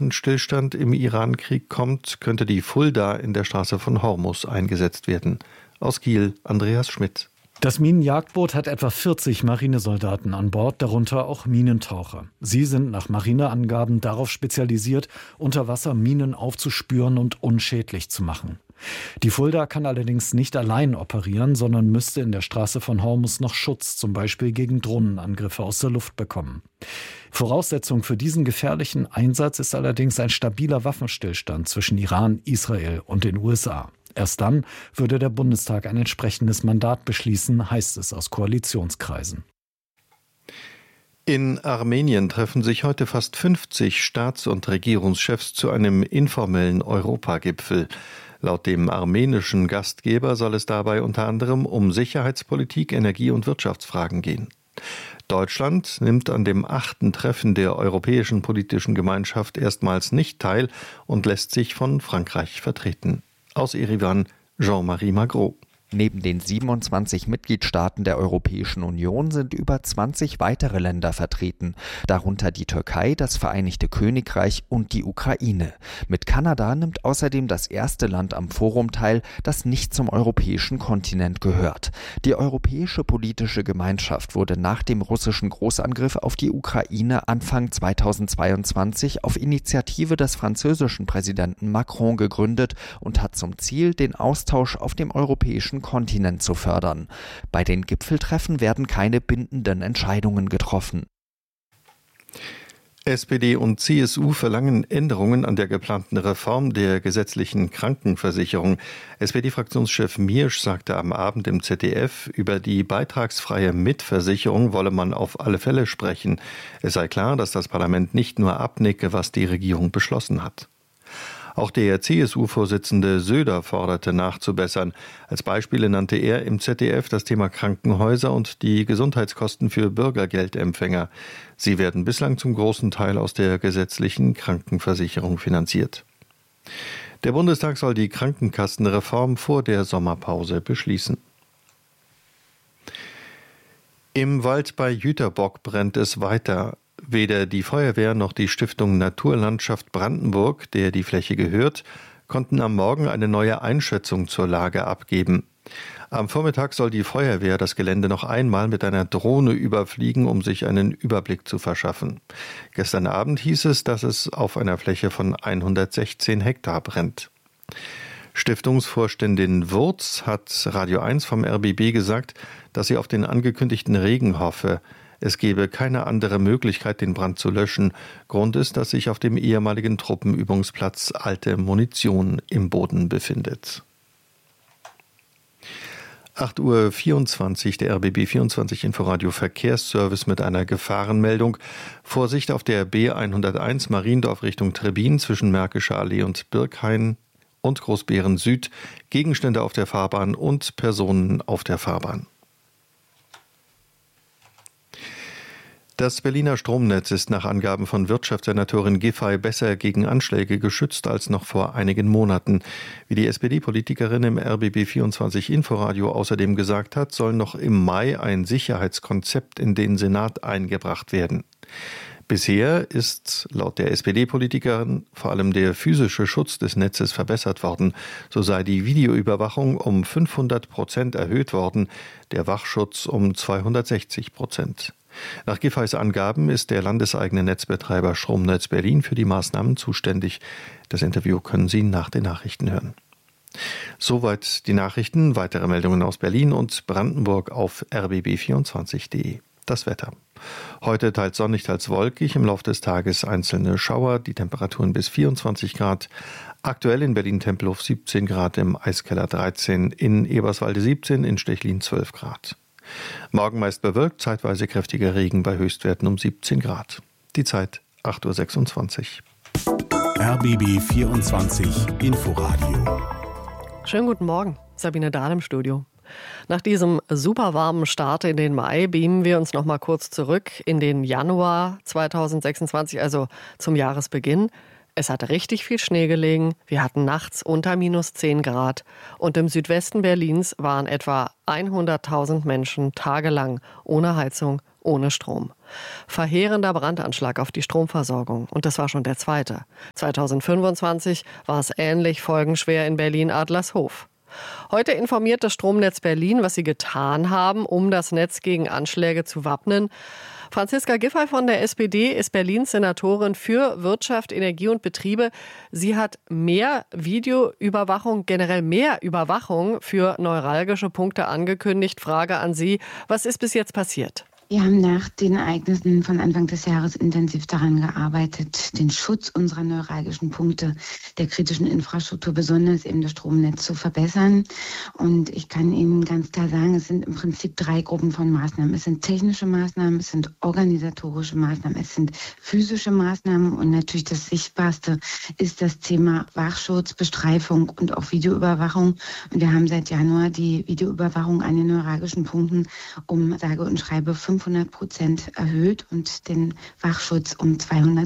Waffenstillstand im Iran-Krieg kommt, könnte die Fulda in der Straße von Hormuz eingesetzt werden. Aus Kiel, Andreas Schmidt. Das Minenjagdboot hat etwa 40 Marinesoldaten an Bord, darunter auch Minentaucher. Sie sind nach Marineangaben darauf spezialisiert, unter Wasser Minen aufzuspüren und unschädlich zu machen. Die Fulda kann allerdings nicht allein operieren, sondern müsste in der Straße von Hormuz noch Schutz, zum Beispiel gegen Drohnenangriffe aus der Luft bekommen. Voraussetzung für diesen gefährlichen Einsatz ist allerdings ein stabiler Waffenstillstand zwischen Iran, Israel und den USA. Erst dann würde der Bundestag ein entsprechendes Mandat beschließen, heißt es aus Koalitionskreisen. In Armenien treffen sich heute fast 50 Staats- und Regierungschefs zu einem informellen Europagipfel. Laut dem armenischen Gastgeber soll es dabei unter anderem um Sicherheitspolitik, Energie- und Wirtschaftsfragen gehen. Deutschland nimmt an dem 8. Treffen der Europäischen Politischen Gemeinschaft erstmals nicht teil und lässt sich von Frankreich vertreten. Aus Erivan, Jean-Marie Magro. Neben den 27 Mitgliedstaaten der Europäischen Union sind über 20 weitere Länder vertreten, darunter die Türkei, das Vereinigte Königreich und die Ukraine. Mit Kanada nimmt außerdem das erste Land am Forum teil, das nicht zum europäischen Kontinent gehört. Die Europäische Politische Gemeinschaft wurde nach dem russischen Großangriff auf die Ukraine Anfang 2022 auf Initiative des französischen Präsidenten Macron gegründet und hat zum Ziel, den Austausch auf dem europäischen Kontinent zu fördern. Bei den Gipfeltreffen werden keine bindenden Entscheidungen getroffen. SPD und CSU verlangen Änderungen an der geplanten Reform der gesetzlichen Krankenversicherung. SPD-Fraktionschef Miersch sagte am Abend im ZDF, über die beitragsfreie Mitversicherung wolle man auf alle Fälle sprechen. Es sei klar, dass das Parlament nicht nur abnicke, was die Regierung beschlossen hat. Auch der CSU-Vorsitzende Söder forderte nachzubessern. Als Beispiele nannte er im ZDF das Thema Krankenhäuser und die Gesundheitskosten für Bürgergeldempfänger. Sie werden bislang zum großen Teil aus der gesetzlichen Krankenversicherung finanziert. Der Bundestag soll die Krankenkassenreform vor der Sommerpause beschließen. Im Wald bei Jüterbock brennt es weiter. Weder die Feuerwehr noch die Stiftung Naturlandschaft Brandenburg, der die Fläche gehört, konnten am Morgen eine neue Einschätzung zur Lage abgeben. Am Vormittag soll die Feuerwehr das Gelände noch einmal mit einer Drohne überfliegen, um sich einen Überblick zu verschaffen. Gestern Abend hieß es, dass es auf einer Fläche von 116 Hektar brennt. Stiftungsvorständin Wurz hat Radio 1 vom RBB gesagt, dass sie auf den angekündigten Regen hoffe. Es gebe keine andere Möglichkeit, den Brand zu löschen. Grund ist, dass sich auf dem ehemaligen Truppenübungsplatz alte Munition im Boden befindet. 8:24 Uhr, der RBB 24 Inforadio Verkehrsservice mit einer Gefahrenmeldung. Vorsicht auf der B101 Mariendorf Richtung Trebbin zwischen Märkischer Allee und Birkhain und Großbeeren Süd. Gegenstände auf der Fahrbahn und Personen auf der Fahrbahn. Das Berliner Stromnetz ist nach Angaben von Wirtschaftssenatorin Giffey besser gegen Anschläge geschützt als noch vor einigen Monaten. Wie die SPD-Politikerin im RBB 24 Inforadio außerdem gesagt hat, soll noch im Mai ein Sicherheitskonzept in den Senat eingebracht werden. Bisher ist laut der SPD-Politikerin vor allem der physische Schutz des Netzes verbessert worden. So sei die Videoüberwachung um 500% erhöht worden, der Wachschutz um 260%. Nach Giffeys Angaben ist der landeseigene Netzbetreiber Stromnetz Berlin für die Maßnahmen zuständig. Das Interview können Sie nach den Nachrichten hören. Soweit die Nachrichten. Weitere Meldungen aus Berlin und Brandenburg auf rbb24.de. Das Wetter. Heute teils sonnig, teils wolkig. Im Laufe des Tages einzelne Schauer. Die Temperaturen bis 24 Grad. Aktuell in Berlin-Tempelhof 17 Grad, im Eiskeller 13, in Eberswalde 17, in Stechlin 12 Grad. Morgen meist bewölkt, zeitweise kräftiger Regen bei Höchstwerten um 17 Grad. Die Zeit 8:26 Uhr. RBB 24 Inforadio. Schönen guten Morgen, Sabine Dahl im Studio. Nach diesem super warmen Start in den Mai beamen wir uns noch mal kurz zurück in den Januar 2026, also zum Jahresbeginn. Es hat richtig viel Schnee gelegen, wir hatten nachts unter -10 Grad und im Südwesten Berlins waren etwa 100.000 Menschen tagelang ohne Heizung ohne Strom. Verheerender Brandanschlag auf die Stromversorgung. Und das war schon der zweite. 2025 war es ähnlich folgenschwer in Berlin-Adlershof. Heute informiert das Stromnetz Berlin, was sie getan haben, um das Netz gegen Anschläge zu wappnen. Franziska Giffey von der SPD ist Berlins Senatorin für Wirtschaft, Energie und Betriebe. Sie hat mehr Videoüberwachung, generell mehr Überwachung für neuralgische Punkte angekündigt. Frage an Sie, was ist bis jetzt passiert? Wir haben nach den Ereignissen von Anfang des Jahres intensiv daran gearbeitet, den Schutz unserer neuralgischen Punkte der kritischen Infrastruktur, besonders eben das Stromnetz, zu verbessern. Und ich kann Ihnen ganz klar sagen, es sind im Prinzip 3 Gruppen von Maßnahmen. Es sind technische Maßnahmen, es sind organisatorische Maßnahmen, es sind physische Maßnahmen und natürlich das Sichtbarste ist das Thema Wachschutz, Bestreifung und auch Videoüberwachung. Und wir haben seit Januar die Videoüberwachung an den neuralgischen Punkten um sage und schreibe 500% erhöht und den Wachschutz um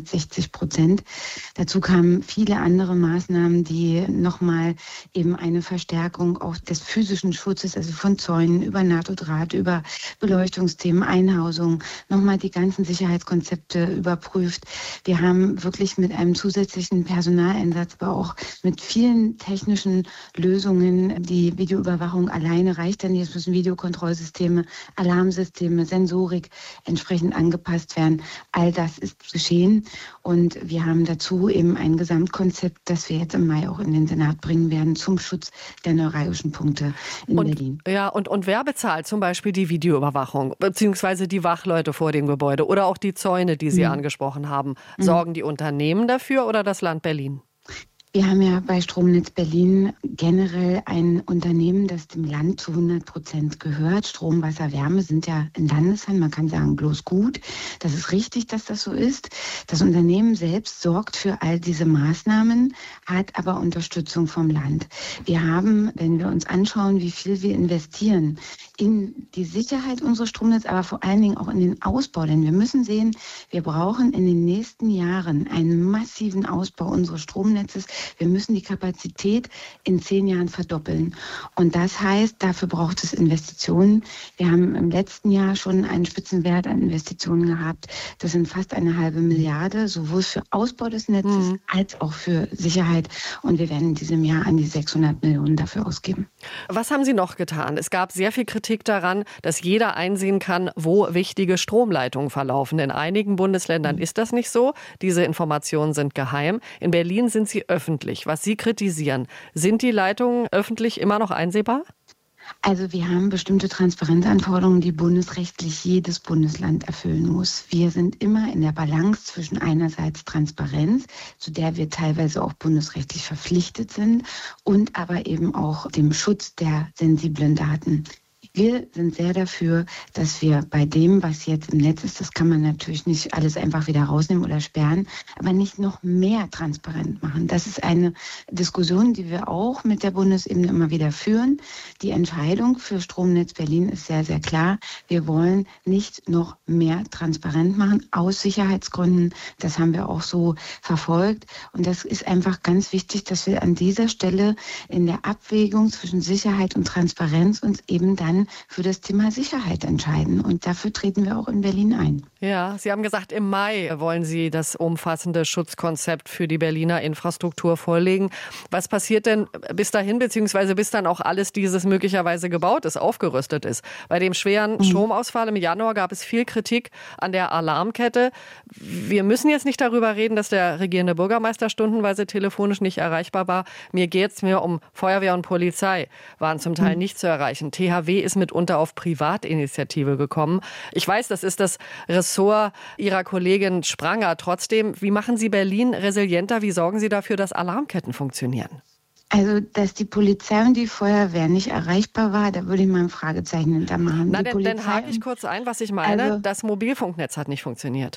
260%. Dazu kamen viele andere Maßnahmen, die nochmal eben eine Verstärkung auch des physischen Schutzes, also von Zäunen über NATO-Draht, über Beleuchtungsthemen, Einhausung, nochmal die ganzen Sicherheitskonzepte überprüft. Wir haben wirklich mit einem zusätzlichen Personaleinsatz, aber auch mit vielen technischen Lösungen, die Videoüberwachung alleine reicht dann. Jetzt müssen Videokontrollsysteme, Alarmsysteme, Sensorik entsprechend angepasst werden. All das ist geschehen und wir haben dazu eben ein Gesamtkonzept, das wir jetzt im Mai auch in den Senat bringen werden zum Schutz der neuralgischen Punkte in Berlin. Ja, und wer bezahlt zum Beispiel die Videoüberwachung, beziehungsweise die Wachleute vor dem Gebäude oder auch die Zäune, die Sie angesprochen haben? Sorgen die Unternehmen dafür oder das Land Berlin? Wir haben ja bei Stromnetz Berlin generell ein Unternehmen, das dem Land zu 100% gehört. Strom, Wasser, Wärme sind ja in Landeshand, man kann sagen, bloß gut. Das ist richtig, dass das so ist. Das Unternehmen selbst sorgt für all diese Maßnahmen, hat aber Unterstützung vom Land. Wir haben, wenn wir uns anschauen, wie viel wir investieren in die Sicherheit unseres Stromnetzes, aber vor allen Dingen auch in den Ausbau. Denn wir müssen sehen, wir brauchen in den nächsten Jahren einen massiven Ausbau unseres Stromnetzes. Wir müssen die Kapazität in 10 Jahren verdoppeln. Und das heißt, dafür braucht es Investitionen. Wir haben im letzten Jahr schon einen Spitzenwert an Investitionen gehabt. Das sind fast 1,5 Milliarde, sowohl für Ausbau des Netzes als auch für Sicherheit. Und wir werden in diesem Jahr an die 600 Millionen dafür ausgeben. Was haben Sie noch getan? Es gab sehr viel Kritik daran, dass jeder einsehen kann, wo wichtige Stromleitungen verlaufen. In einigen Bundesländern ist das nicht so. Diese Informationen sind geheim. In Berlin sind sie öffentlich. Was Sie kritisieren, sind die Leitungen öffentlich immer noch einsehbar? Also wir haben bestimmte Transparenzanforderungen, die bundesrechtlich jedes Bundesland erfüllen muss. Wir sind immer in der Balance zwischen einerseits Transparenz, zu der wir teilweise auch bundesrechtlich verpflichtet sind, und aber eben auch dem Schutz der sensiblen Daten. Wir sind sehr dafür, dass wir bei dem, was jetzt im Netz ist, das kann man natürlich nicht alles einfach wieder rausnehmen oder sperren, aber nicht noch mehr transparent machen. Das ist eine Diskussion, die wir auch mit der Bundesebene immer wieder führen. Die Entscheidung für Stromnetz Berlin ist sehr, sehr klar. Wir wollen nicht noch mehr transparent machen, aus Sicherheitsgründen. Das haben wir auch so verfolgt. Und das ist einfach ganz wichtig, dass wir an dieser Stelle in der Abwägung zwischen Sicherheit und Transparenz uns eben dann für das Thema Sicherheit entscheiden. Und dafür treten wir auch in Berlin ein. Ja, Sie haben gesagt, im Mai wollen Sie das umfassende Schutzkonzept für die Berliner Infrastruktur vorlegen. Was passiert denn bis dahin, beziehungsweise bis dann auch alles dieses möglicherweise gebaut ist, aufgerüstet ist? Bei dem schweren Stromausfall im Januar gab es viel Kritik an der Alarmkette. Wir müssen jetzt nicht darüber reden, dass der regierende Bürgermeister stundenweise telefonisch nicht erreichbar war. Mir geht es mehr um Feuerwehr und Polizei, waren zum Teil nicht zu erreichen. THW ist mitunter auf Privatinitiative gekommen. Ich weiß, das ist das Ressort Ihrer Kollegin Spranger. Trotzdem, wie machen Sie Berlin resilienter? Wie sorgen Sie dafür, dass Alarmketten funktionieren? Also, dass die Polizei und die Feuerwehr nicht erreichbar war, da würde ich mal ein Fragezeichen hintermachen. Na, dann hake ich kurz ein, was ich meine. Also, das Mobilfunknetz hat nicht funktioniert.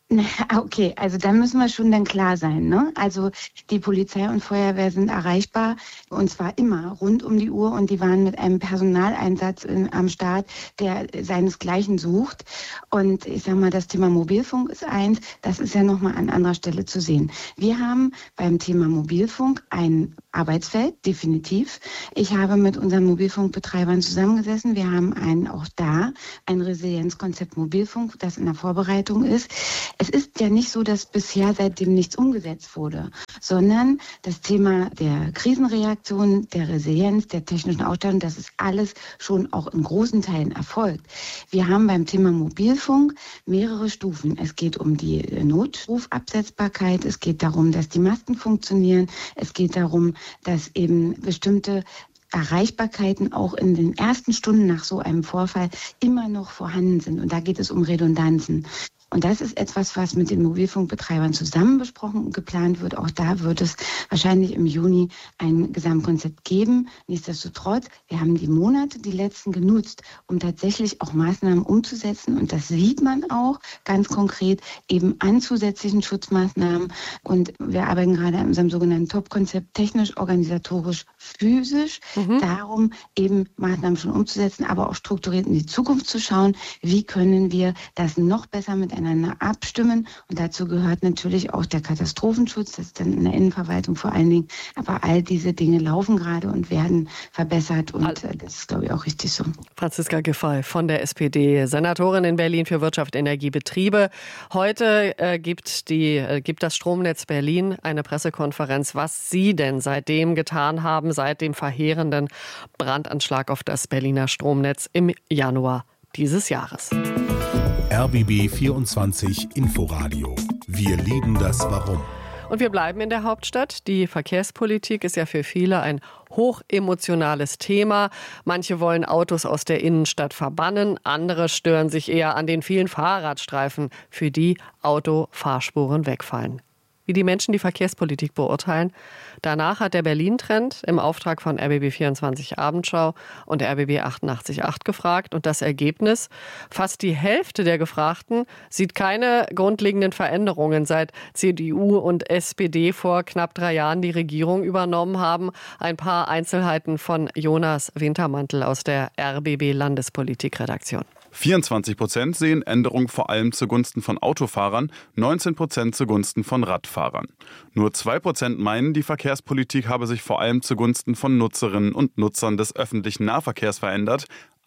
Okay, also da müssen wir schon dann klar sein, ne? Also die Polizei und Feuerwehr sind erreichbar und zwar immer rund um die Uhr und die waren mit einem Personaleinsatz am Start, der seinesgleichen sucht. Und ich sag mal, das Thema Mobilfunk ist eins, das ist ja nochmal an anderer Stelle zu sehen. Wir haben beim Thema Mobilfunk ein Arbeitsfeld, definitiv. Ich habe mit unseren Mobilfunkbetreibern zusammengesessen. Wir haben auch da ein Resilienzkonzept Mobilfunk, das in der Vorbereitung ist. Es ist ja nicht so, dass bisher seitdem nichts umgesetzt wurde, sondern das Thema der Krisenreaktion, der Resilienz, der technischen Ausstattung, das ist alles schon auch in großen Teilen erfolgt. Wir haben beim Thema Mobilfunk mehrere Stufen. Es geht um die Notrufabsetzbarkeit, es geht darum, dass die Masten funktionieren, es geht darum, dass eben bestimmte Erreichbarkeiten auch in den ersten Stunden nach so einem Vorfall immer noch vorhanden sind. Und da geht es um Redundanzen. Und das ist etwas, was mit den Mobilfunkbetreibern zusammen besprochen und geplant wird. Auch da wird es wahrscheinlich im Juni ein Gesamtkonzept geben. Nichtsdestotrotz, wir haben die Monate, die letzten genutzt, um tatsächlich auch Maßnahmen umzusetzen. Und das sieht man auch ganz konkret eben an zusätzlichen Schutzmaßnahmen. Und wir arbeiten gerade an unserem sogenannten Top-Konzept technisch, organisatorisch, physisch. Darum eben Maßnahmen schon umzusetzen, aber auch strukturiert in die Zukunft zu schauen. Wie können wir das noch besser miteinander abstimmen? Und dazu gehört natürlich auch der Katastrophenschutz, das ist dann in der Innenverwaltung vor allen Dingen. Aber all diese Dinge laufen gerade und werden verbessert und das ist, glaube ich, auch richtig so. Franziska Giffey von der SPD, Senatorin in Berlin für Wirtschaft, Energie, Betriebe. Heute gibt das Stromnetz Berlin eine Pressekonferenz, was Sie denn seitdem getan haben, seit dem verheerenden Brandanschlag auf das Berliner Stromnetz im Januar dieses Jahres. RBB 24 Inforadio. Wir lieben das Warum. Und wir bleiben in der Hauptstadt. Die Verkehrspolitik ist ja für viele ein hochemotionales Thema. Manche wollen Autos aus der Innenstadt verbannen, andere stören sich eher an den vielen Fahrradstreifen, für die Autofahrspuren wegfallen. Wie die Menschen die Verkehrspolitik beurteilen. Danach hat der Berlin-Trend im Auftrag von RBB24 Abendschau und RBB 88.8 gefragt. Und das Ergebnis? Fast die Hälfte der Gefragten sieht keine grundlegenden Veränderungen, seit CDU und SPD vor knapp 3 Jahren die Regierung übernommen haben. Ein paar Einzelheiten von Jonas Wintermantel aus der RBB-Landespolitik-Redaktion. 24% sehen Änderungen vor allem zugunsten von Autofahrern, 19% zugunsten von Radfahrern. Nur 2% meinen, die Verkehrspolitik habe sich vor allem zugunsten von Nutzerinnen und Nutzern des öffentlichen Nahverkehrs verändert.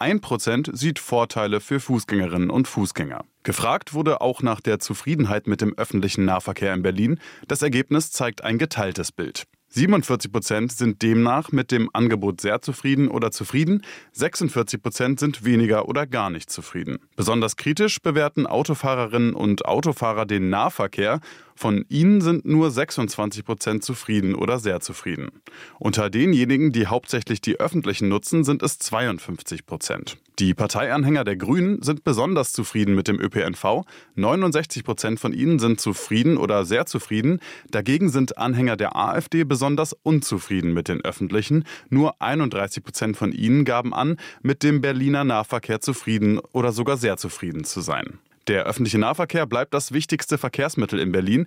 1% sieht Vorteile für Fußgängerinnen und Fußgänger. Gefragt wurde auch nach der Zufriedenheit mit dem öffentlichen Nahverkehr in Berlin. Das Ergebnis zeigt ein geteiltes Bild. 47% sind demnach mit dem Angebot sehr zufrieden oder zufrieden, 46% sind weniger oder gar nicht zufrieden. Besonders kritisch bewerten Autofahrerinnen und Autofahrer den Nahverkehr. Von ihnen sind nur 26% zufrieden oder sehr zufrieden. Unter denjenigen, die hauptsächlich die öffentlichen nutzen, sind es 52%. Die Parteianhänger der Grünen sind besonders zufrieden mit dem ÖPNV. 69% von ihnen sind zufrieden oder sehr zufrieden. Dagegen sind Anhänger der AfD besonders unzufrieden mit den Öffentlichen. Nur 31% von ihnen gaben an, mit dem Berliner Nahverkehr zufrieden oder sogar sehr zufrieden zu sein. Der öffentliche Nahverkehr bleibt das wichtigste Verkehrsmittel in Berlin.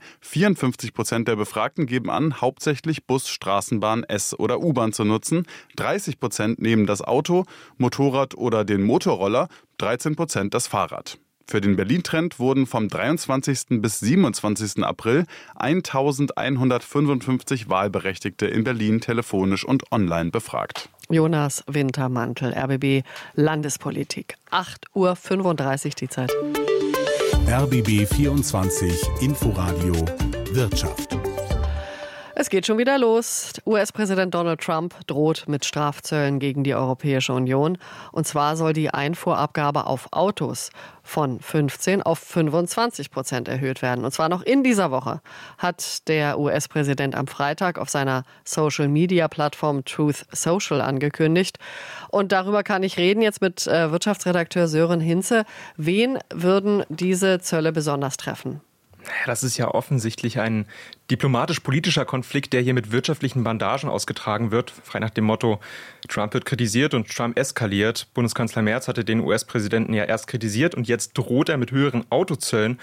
54% der Befragten geben an, hauptsächlich Bus, Straßenbahn, S- oder U-Bahn zu nutzen. 30% nehmen das Auto, Motorrad oder den Motorroller, 13% das Fahrrad. Für den Berlin-Trend wurden vom 23. bis 27. April 1155 Wahlberechtigte in Berlin telefonisch und online befragt. Jonas Wintermantel, RBB Landespolitik. 8:35 Uhr die Zeit. RBB 24 Inforadio Wirtschaft. Es geht schon wieder los. US-Präsident Donald Trump droht mit Strafzöllen gegen die Europäische Union. Und zwar soll die Einfuhrabgabe auf Autos von 15% auf 25% erhöht werden. Und zwar noch in dieser Woche hat der US-Präsident am Freitag auf seiner Social-Media-Plattform Truth Social angekündigt. Und darüber kann ich reden jetzt mit Wirtschaftsredakteur Sören Hinze. Wen würden diese Zölle besonders treffen? Das ist ja offensichtlich ein diplomatisch-politischer Konflikt, der hier mit wirtschaftlichen Bandagen ausgetragen wird. Frei nach dem Motto, Trump wird kritisiert und Trump eskaliert. Bundeskanzler Merz hatte den US-Präsidenten ja erst kritisiert und jetzt droht er mit höheren Autozöllen,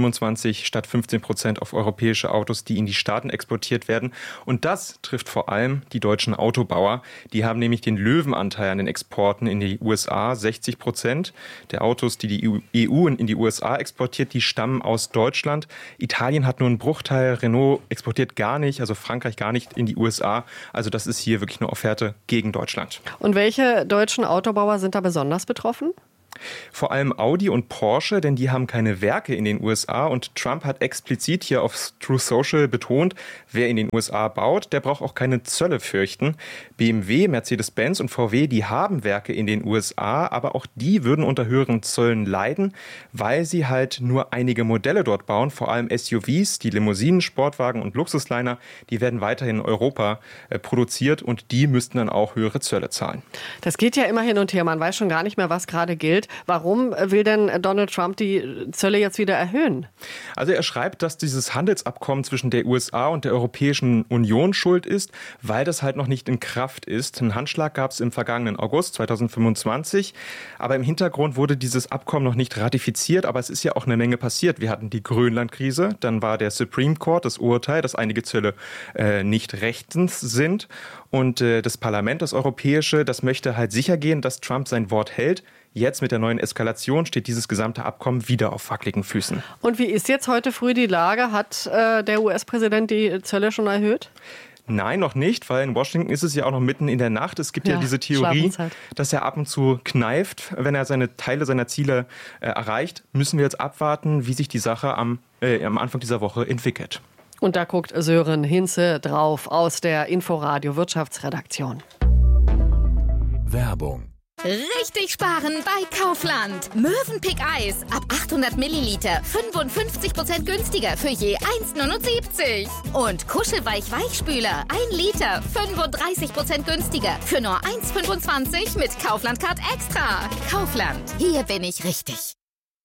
25 statt 15% auf europäische Autos, die in die Staaten exportiert werden. Und das trifft vor allem die deutschen Autobauer. Die haben nämlich den Löwenanteil an den Exporten in die USA, 60% der Autos, die die EU in die USA exportiert, die stammen aus Deutschland. Italien hat nur einen Bruchteil, Renault exportiert gar nicht, also Frankreich gar nicht in die USA. Also das ist hier wirklich eine Offerte gegen Deutschland. Und welche deutschen Autobauer sind da besonders betroffen? Vor allem Audi und Porsche, denn die haben keine Werke in den USA und Trump hat explizit hier auf Truth Social betont, wer in den USA baut, der braucht auch keine Zölle fürchten. BMW, Mercedes-Benz und VW, die haben Werke in den USA, aber auch die würden unter höheren Zöllen leiden, weil sie halt nur einige Modelle dort bauen, vor allem SUVs, die Limousinen, Sportwagen und Luxusliner, die werden weiterhin in Europa produziert und die müssten dann auch höhere Zölle zahlen. Das geht ja immer hin und her, man weiß schon gar nicht mehr, was gerade gilt. Warum will denn Donald Trump die Zölle jetzt wieder erhöhen? Also er schreibt, dass dieses Handelsabkommen zwischen der USA und der Europäischen Union schuld ist, weil das halt noch nicht in Kraft ist. Einen Handschlag gab es im vergangenen August 2025, aber im Hintergrund wurde dieses Abkommen noch nicht ratifiziert, aber es ist ja auch eine Menge passiert. Wir hatten die Grönland-Krise, dann war der Supreme Court, das Urteil, dass einige Zölle nicht rechtens sind und das Parlament, das Europäische, das möchte halt sicher gehen, dass Trump sein Wort hält. Jetzt mit der neuen Eskalation steht dieses gesamte Abkommen wieder auf wackeligen Füßen. Und wie ist jetzt heute früh die Lage? Hat der US-Präsident die Zölle schon erhöht? Nein, noch nicht, weil in Washington ist es ja auch noch mitten in der Nacht. Es gibt ja diese Theorie, dass er ab und zu kneift, wenn er Teile seiner Ziele erreicht. Müssen wir jetzt abwarten, wie sich die Sache am Anfang dieser Woche entwickelt. Und da guckt Sören Hinze drauf aus der Inforadio Wirtschaftsredaktion. Werbung. Richtig sparen bei Kaufland. Mövenpick Eis ab 800 Milliliter 55% günstiger für je 1,79. Und Kuschelweich Weichspüler 1 Liter 35% günstiger für nur 1,25 mit Kaufland Card Extra. Kaufland, hier bin ich richtig.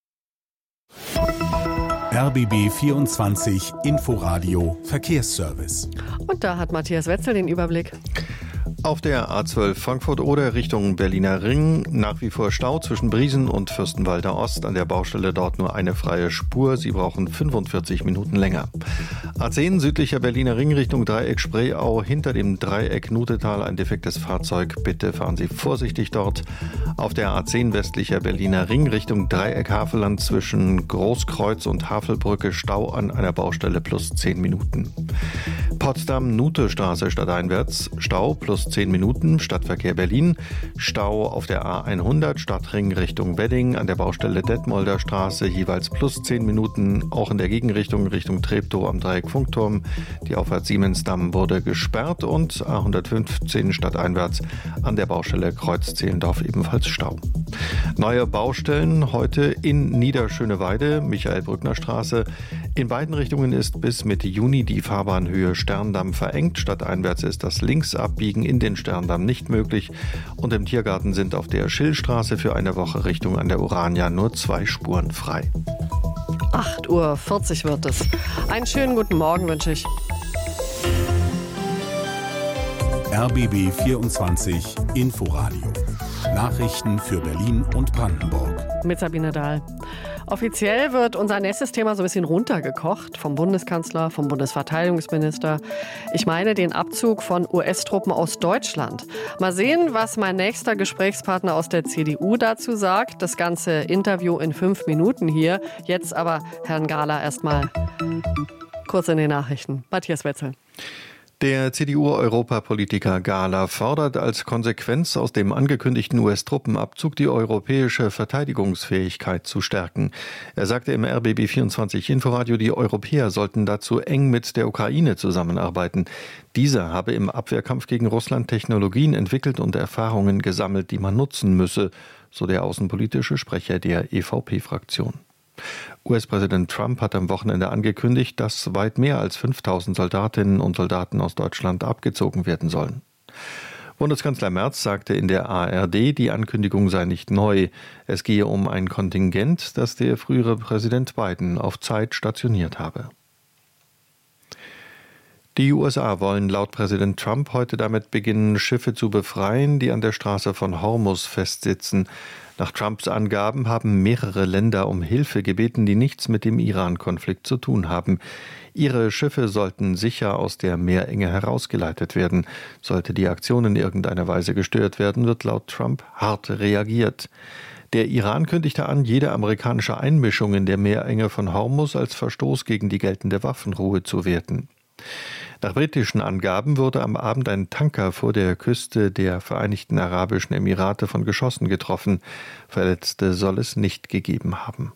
RBB 24 Inforadio Verkehrsservice. Und da hat Matthias Wetzel den Überblick. Auf der A12 Frankfurt-Oder Richtung Berliner Ring nach wie vor Stau zwischen Briesen und Fürstenwalder Ost. An der Baustelle dort nur eine freie Spur. Sie brauchen 45 Minuten länger. A10 südlicher Berliner Ring Richtung Dreieck Spreeau. Hinter dem Dreieck Nutetal ein defektes Fahrzeug. Bitte fahren Sie vorsichtig dort. Auf der A10 westlicher Berliner Ring Richtung Dreieck Havelland zwischen Großkreuz und Havelbrücke Stau an einer Baustelle plus 10 Minuten. Potsdam-Nute-Straße stadteinwärts. Stau plus 10 Minuten, Stadtverkehr Berlin. Stau auf der A100, Stadtring Richtung Wedding, an der Baustelle Detmolder Straße, jeweils plus 10 Minuten. Auch in der Gegenrichtung, Richtung Treptow am Dreieck Funkturm. Die Auffahrt Siemensdamm wurde gesperrt und A115 stadteinwärts an der Baustelle Kreuz-Zehlendorf ebenfalls Stau. Neue Baustellen heute in Niederschöneweide, Michael-Brückner-Straße. In beiden Richtungen ist bis Mitte Juni die Fahrbahnhöhe Sterndamm verengt. Stadteinwärts ist das Linksabbiegen in den Sterndamm nicht möglich. Und im Tiergarten sind auf der Schillstraße für eine Woche Richtung an der Urania nur 2 Spuren frei. 8:40 Uhr wird es. Einen schönen guten Morgen wünsche ich. RBB 24 Inforadio. Nachrichten für Berlin und Brandenburg. Mit Sabine Dahl. Offiziell wird unser nächstes Thema so ein bisschen runtergekocht vom Bundeskanzler, vom Bundesverteidigungsminister. Ich meine den Abzug von US-Truppen aus Deutschland. Mal sehen, was mein nächster Gesprächspartner aus der CDU dazu sagt. Das ganze Interview in 5 Minuten hier. Jetzt aber Herrn Gahler erstmal kurz in den Nachrichten. Matthias Wetzel. Der CDU-Europapolitiker Gahler fordert als Konsequenz aus dem angekündigten US-Truppenabzug die europäische Verteidigungsfähigkeit zu stärken. Er sagte im RBB24 Inforadio, die Europäer sollten dazu eng mit der Ukraine zusammenarbeiten. Dieser habe im Abwehrkampf gegen Russland Technologien entwickelt und Erfahrungen gesammelt, die man nutzen müsse, so der außenpolitische Sprecher der EVP-Fraktion. US-Präsident Trump hat am Wochenende angekündigt, dass weit mehr als 5.000 Soldatinnen und Soldaten aus Deutschland abgezogen werden sollen. Bundeskanzler Merz sagte in der ARD, die Ankündigung sei nicht neu. Es gehe um ein Kontingent, das der frühere Präsident Biden auf Zeit stationiert habe. Die USA wollen laut Präsident Trump heute damit beginnen, Schiffe zu befreien, die an der Straße von Hormuz festsitzen. Nach Trumps Angaben haben mehrere Länder um Hilfe gebeten, die nichts mit dem Iran-Konflikt zu tun haben. Ihre Schiffe sollten sicher aus der Meerenge herausgeleitet werden. Sollte die Aktion in irgendeiner Weise gestört werden, wird laut Trump hart reagiert. Der Iran kündigte an, jede amerikanische Einmischung in der Meerenge von Hormuz als Verstoß gegen die geltende Waffenruhe zu werten. Nach britischen Angaben wurde am Abend ein Tanker vor der Küste der Vereinigten Arabischen Emirate von Geschossen getroffen. Verletzte soll es nicht gegeben haben.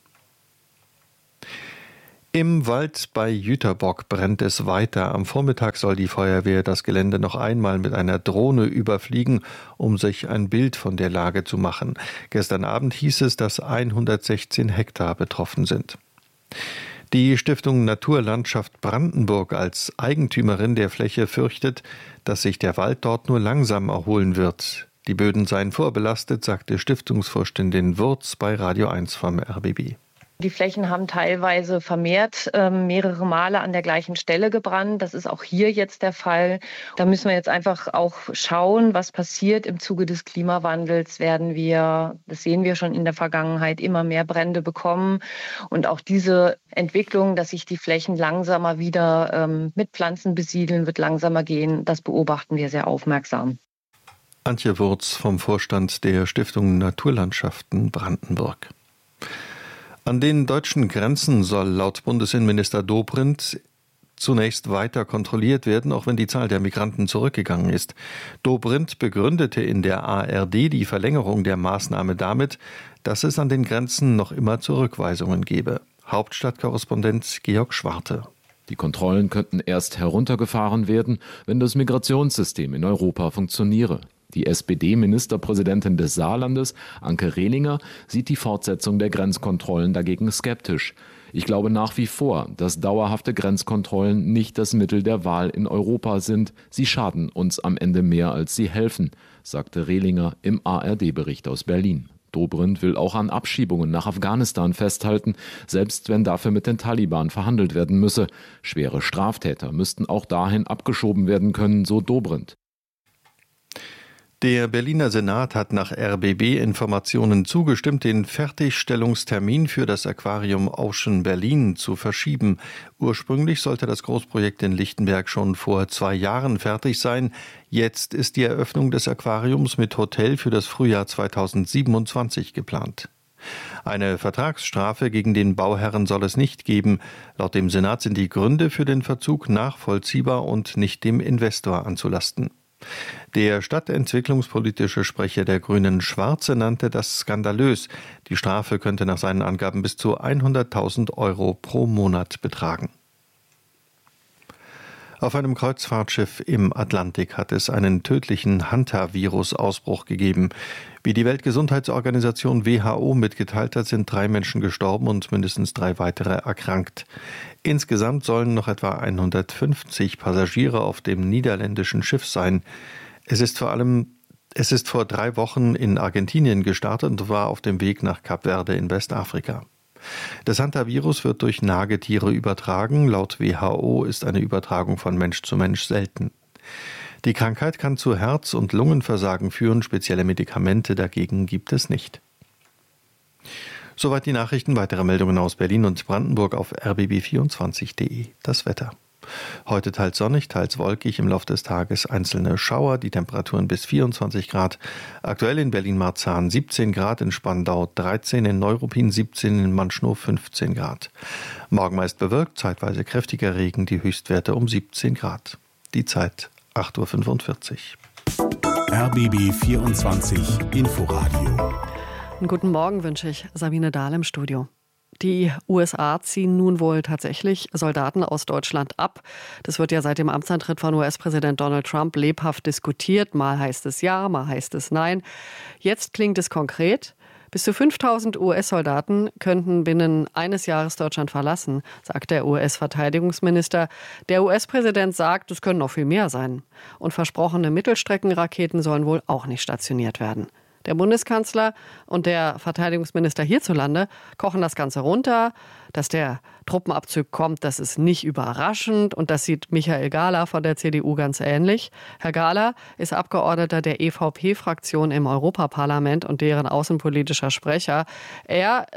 Im Wald bei Jüterbock brennt es weiter. Am Vormittag soll die Feuerwehr das Gelände noch einmal mit einer Drohne überfliegen, um sich ein Bild von der Lage zu machen. Gestern Abend hieß es, dass 116 Hektar betroffen sind. Die Stiftung Naturlandschaft Brandenburg als Eigentümerin der Fläche fürchtet, dass sich der Wald dort nur langsam erholen wird. Die Böden seien vorbelastet, sagte Stiftungsvorständin Wurz bei Radio 1 vom RBB. Die Flächen haben teilweise vermehrt mehrere Male an der gleichen Stelle gebrannt. Das ist auch hier jetzt der Fall. Da müssen wir jetzt einfach auch schauen, was passiert. Im Zuge des Klimawandels werden wir, das sehen wir schon in der Vergangenheit, immer mehr Brände bekommen. Und auch diese Entwicklung, dass sich die Flächen langsamer wieder mit Pflanzen besiedeln, wird langsamer gehen, das beobachten wir sehr aufmerksam. Antje Wurz vom Vorstand der Stiftung Naturlandschaften Brandenburg. An den deutschen Grenzen soll laut Bundesinnenminister Dobrindt zunächst weiter kontrolliert werden, auch wenn die Zahl der Migranten zurückgegangen ist. Dobrindt begründete in der ARD die Verlängerung der Maßnahme damit, dass es an den Grenzen noch immer Zurückweisungen gebe. Hauptstadtkorrespondent Georg Schwarte. Die Kontrollen könnten erst heruntergefahren werden, wenn das Migrationssystem in Europa funktioniere. Die SPD-Ministerpräsidentin des Saarlandes, Anke Rehlinger, sieht die Fortsetzung der Grenzkontrollen dagegen skeptisch. Ich glaube nach wie vor, dass dauerhafte Grenzkontrollen nicht das Mittel der Wahl in Europa sind. Sie schaden uns am Ende mehr, als sie helfen, sagte Rehlinger im ARD-Bericht aus Berlin. Dobrindt will auch an Abschiebungen nach Afghanistan festhalten, selbst wenn dafür mit den Taliban verhandelt werden müsse. Schwere Straftäter müssten auch dahin abgeschoben werden können, so Dobrindt. Der Berliner Senat hat nach RBB-Informationen zugestimmt, den Fertigstellungstermin für das Aquarium Ocean Berlin zu verschieben. Ursprünglich sollte das Großprojekt in Lichtenberg schon vor 2 Jahren fertig sein. Jetzt ist die Eröffnung des Aquariums mit Hotel für das Frühjahr 2027 geplant. Eine Vertragsstrafe gegen den Bauherren soll es nicht geben. Laut dem Senat sind die Gründe für den Verzug nachvollziehbar und nicht dem Investor anzulasten. Der stadtentwicklungspolitische Sprecher der Grünen Schwarze nannte das skandalös. Die Strafe könnte nach seinen Angaben bis zu 100.000 € pro Monat betragen. Auf einem Kreuzfahrtschiff im Atlantik hat es einen tödlichen Hantavirus-Ausbruch gegeben. Wie die Weltgesundheitsorganisation WHO mitgeteilt hat, sind 3 Menschen gestorben und mindestens 3 weitere erkrankt. Insgesamt sollen noch etwa 150 Passagiere auf dem niederländischen Schiff sein. Es ist vor 3 Wochen in Argentinien gestartet und war auf dem Weg nach Kap Verde in Westafrika. Das Hantavirus wird durch Nagetiere übertragen. Laut WHO ist eine Übertragung von Mensch zu Mensch selten. Die Krankheit kann zu Herz- und Lungenversagen führen. Spezielle Medikamente dagegen gibt es nicht. Soweit die Nachrichten. Weitere Meldungen aus Berlin und Brandenburg auf rbb24.de. Das Wetter. Heute teils sonnig, teils wolkig, im Laufe des Tages einzelne Schauer, die Temperaturen bis 24 Grad. Aktuell in Berlin-Marzahn 17 Grad, in Spandau 13, in Neuruppin 17, in Manschnow 15 Grad. Morgen meist bewölkt, zeitweise kräftiger Regen, die Höchstwerte um 17 Grad. Die Zeit 8.45 Uhr. RBB 24 Inforadio. Einen guten Morgen wünsche ich, Sabine Dahl im Studio. Die USA ziehen nun wohl tatsächlich Soldaten aus Deutschland ab. Das wird ja seit dem Amtsantritt von US-Präsident Donald Trump lebhaft diskutiert. Mal heißt es ja, mal heißt es nein. Jetzt klingt es konkret. Bis zu 5.000 US-Soldaten könnten binnen eines Jahres Deutschland verlassen, sagt der US-Verteidigungsminister. Der US-Präsident sagt, es können noch viel mehr sein. Und versprochene Mittelstreckenraketen sollen wohl auch nicht stationiert werden. Der Bundeskanzler und der Verteidigungsminister hierzulande kochen das Ganze runter. Dass der Truppenabzug kommt, das ist nicht überraschend. Und das sieht Michael Gahler von der CDU ganz ähnlich. Herr Gahler ist Abgeordneter der EVP-Fraktion im Europaparlament und deren außenpolitischer Sprecher. Er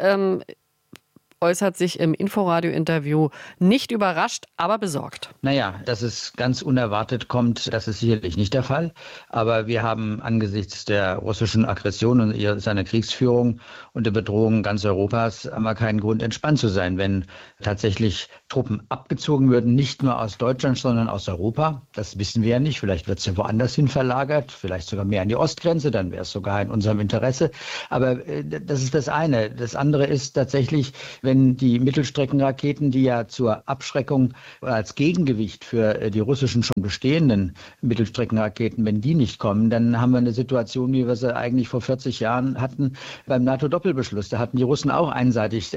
äußert sich im Inforadio-Interview nicht überrascht, aber besorgt. Naja, dass es ganz unerwartet kommt, das ist sicherlich nicht der Fall. Aber wir haben angesichts der russischen Aggression und seiner Kriegsführung und der Bedrohung ganz Europas haben wir keinen Grund, entspannt zu sein. Wenn tatsächlich Truppen abgezogen würden, nicht nur aus Deutschland, sondern aus Europa, das wissen wir ja nicht. Vielleicht wird es ja woanders hin verlagert, vielleicht sogar mehr an die Ostgrenze, dann wäre es sogar in unserem Interesse. Aber das ist das eine. Das andere ist tatsächlich, wenn die Mittelstreckenraketen, die ja zur Abschreckung als Gegengewicht für die russischen schon bestehenden Mittelstreckenraketen, wenn die nicht kommen, dann haben wir eine Situation, wie wir sie eigentlich vor 40 Jahren hatten beim NATO-Doppelbeschluss. Da hatten die Russen auch einseitig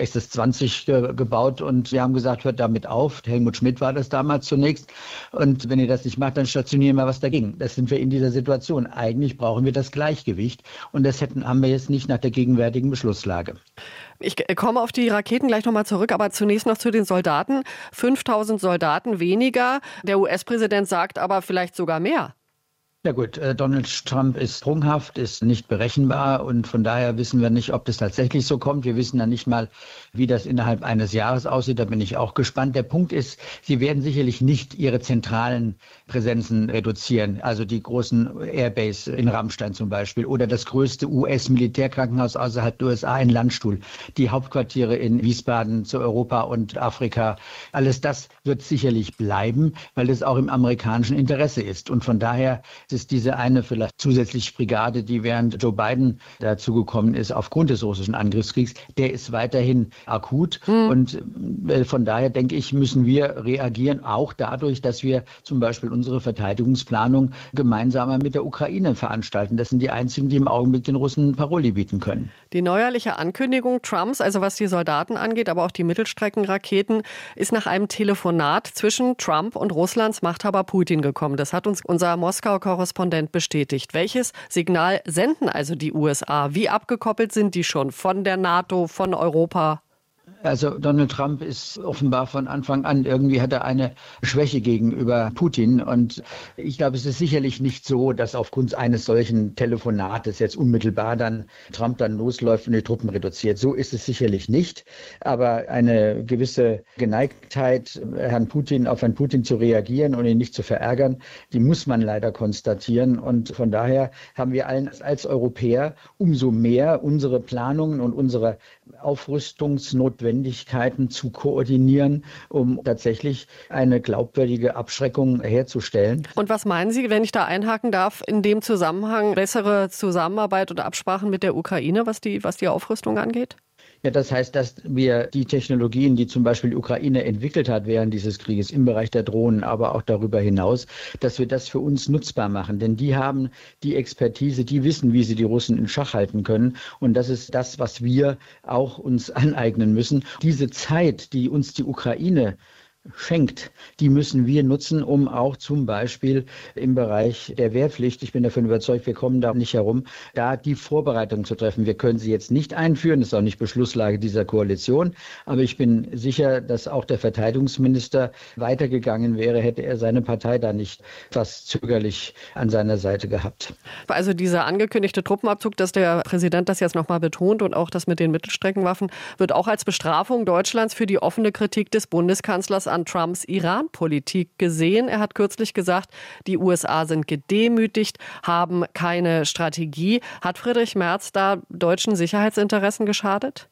SS-20 gebaut und wir haben gesagt, hört damit auf. Helmut Schmidt war das damals zunächst. Und wenn ihr das nicht macht, dann stationieren wir was dagegen. Das sind wir in dieser Situation. Eigentlich brauchen wir das Gleichgewicht und das haben wir jetzt nicht nach der gegenwärtigen Beschlusslage. Ich komme auf die Raketen gleich nochmal zurück, aber zunächst noch zu den Soldaten. 5.000 Soldaten weniger. Der US-Präsident sagt aber vielleicht sogar mehr. Ja gut, Donald Trump ist sprunghaft, ist nicht berechenbar und von daher wissen wir nicht, ob das tatsächlich so kommt. Wir wissen ja nicht mal, wie das innerhalb eines Jahres aussieht. Da bin ich auch gespannt. Der Punkt ist, sie werden sicherlich nicht ihre zentralen Präsenzen reduzieren. Also die großen Airbase in Ramstein zum Beispiel oder das größte US-Militärkrankenhaus außerhalb der USA in Landstuhl. Die Hauptquartiere in Wiesbaden zu Europa und Afrika. Alles das wird sicherlich bleiben, weil es auch im amerikanischen Interesse ist. Und von daher ist diese eine vielleicht zusätzliche Brigade, die während Joe Biden dazugekommen ist aufgrund des russischen Angriffskriegs, der ist weiterhin akut. Und von daher denke ich, müssen wir reagieren, auch dadurch, dass wir zum Beispiel unsere Verteidigungsplanung gemeinsam mit der Ukraine veranstalten. Das sind die einzigen, die im Augenblick den Russen Paroli bieten können. Die neuerliche Ankündigung Trumps, also was die Soldaten angeht, aber auch die Mittelstreckenraketen, ist nach einem Telefonat zwischen Trump und Russlands Machthaber Putin gekommen. Das hat uns unser Moskau-Korrespondent bestätigt. Welches Signal senden also die USA? Wie abgekoppelt sind die schon von der NATO, von Europa? Also Donald Trump ist offenbar von Anfang an, irgendwie hat er eine Schwäche gegenüber Putin. Und ich glaube, es ist sicherlich nicht so, dass aufgrund eines solchen Telefonates jetzt unmittelbar dann Trump dann losläuft und die Truppen reduziert. So ist es sicherlich nicht. Aber eine gewisse Geneigtheit, auf Herrn Putin zu reagieren und ihn nicht zu verärgern, die muss man leider konstatieren. Und von daher haben wir allen als Europäer umso mehr unsere Planungen und unsere Aufrüstungsnotwendigkeiten zu koordinieren, um tatsächlich eine glaubwürdige Abschreckung herzustellen. Und was meinen Sie, wenn ich da einhaken darf, in dem Zusammenhang bessere Zusammenarbeit oder Absprachen mit der Ukraine, was die Aufrüstung angeht? Ja, das heißt, dass wir die Technologien, die zum Beispiel die Ukraine entwickelt hat während dieses Krieges im Bereich der Drohnen, aber auch darüber hinaus, dass wir das für uns nutzbar machen. Denn die haben die Expertise, die wissen, wie sie die Russen in Schach halten können. Und das ist das, was wir auch uns aneignen müssen. Diese Zeit, die uns die Ukraine schenkt, die müssen wir nutzen, um auch zum Beispiel im Bereich der Wehrpflicht, ich bin davon überzeugt, wir kommen da nicht herum, da die Vorbereitung zu treffen. Wir können sie jetzt nicht einführen, das ist auch nicht Beschlusslage dieser Koalition, aber ich bin sicher, dass auch der Verteidigungsminister weitergegangen wäre, hätte er seine Partei da nicht etwas zögerlich an seiner Seite gehabt. Also dieser angekündigte Truppenabzug, dass der Präsident das jetzt nochmal betont und auch das mit den Mittelstreckenwaffen, wird auch als Bestrafung Deutschlands für die offene Kritik des Bundeskanzlers an Trumps Iran-Politik gesehen. Er hat kürzlich gesagt, die USA sind gedemütigt, haben keine Strategie. Hat Friedrich Merz da deutschen Sicherheitsinteressen geschadet?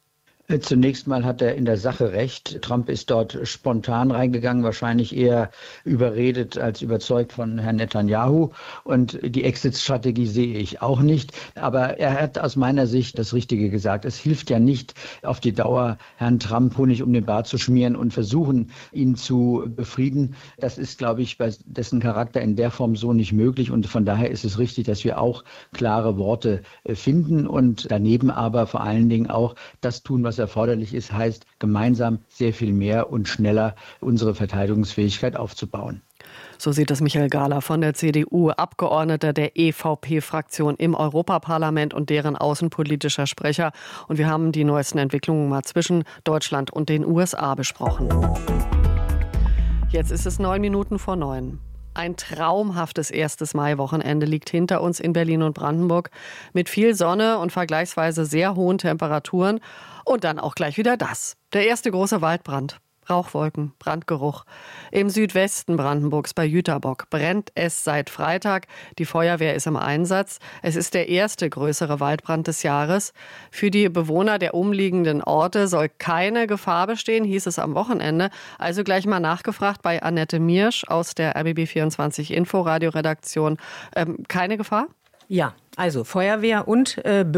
Zunächst mal hat er in der Sache recht. Trump ist dort spontan reingegangen, wahrscheinlich eher überredet als überzeugt von Herrn Netanyahu. Und die Exit-Strategie sehe ich auch nicht. Aber er hat aus meiner Sicht das Richtige gesagt. Es hilft ja nicht auf die Dauer, Herrn Trump Honig um den Bart zu schmieren und versuchen, ihn zu befrieden. Das ist, glaube ich, bei dessen Charakter in der Form so nicht möglich. Und von daher ist es richtig, dass wir auch klare Worte finden und daneben aber vor allen Dingen auch das tun, was erforderlich ist, heißt gemeinsam sehr viel mehr und schneller unsere Verteidigungsfähigkeit aufzubauen. So sieht es Michael Gahler von der CDU, Abgeordneter der EVP-Fraktion im Europaparlament und deren außenpolitischer Sprecher. Und wir haben die neuesten Entwicklungen mal zwischen Deutschland und den USA besprochen. Jetzt ist es 8:09. Ein traumhaftes erstes Maiwochenende liegt hinter uns in Berlin und Brandenburg mit viel Sonne und vergleichsweise sehr hohen Temperaturen. Und dann auch gleich wieder das. Der erste große Waldbrand. Rauchwolken, Brandgeruch. Im Südwesten Brandenburgs bei Jüterbock brennt es seit Freitag. Die Feuerwehr ist im Einsatz. Es ist der erste größere Waldbrand des Jahres. Für die Bewohner der umliegenden Orte soll keine Gefahr bestehen, hieß es am Wochenende. Also gleich mal nachgefragt bei Annette Miersch aus der RBB24 Inforadio-Redaktion. Keine Gefahr? Ja, also Feuerwehr und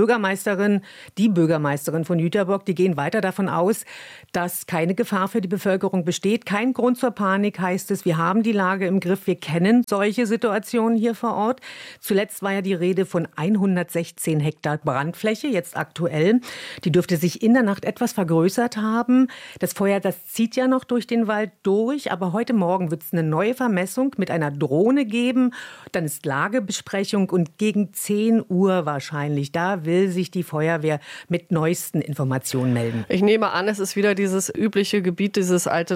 die Bürgermeisterin von Jüterbock, die gehen weiter davon aus, dass keine Gefahr für die Bevölkerung besteht. Kein Grund zur Panik, heißt es. Wir haben die Lage im Griff. Wir kennen solche Situationen hier vor Ort. Zuletzt war ja die Rede von 116 Hektar Brandfläche, jetzt aktuell. Die dürfte sich in der Nacht etwas vergrößert haben. Das Feuer, das zieht ja noch durch den Wald durch. Aber heute Morgen wird es eine neue Vermessung mit einer Drohne geben. Dann ist Lagebesprechung und gegen 10 Uhr wahrscheinlich. Da will sich die Feuerwehr mit neuesten Informationen melden. Ich nehme an, es ist wieder dieses übliche Gebiet, dieses alte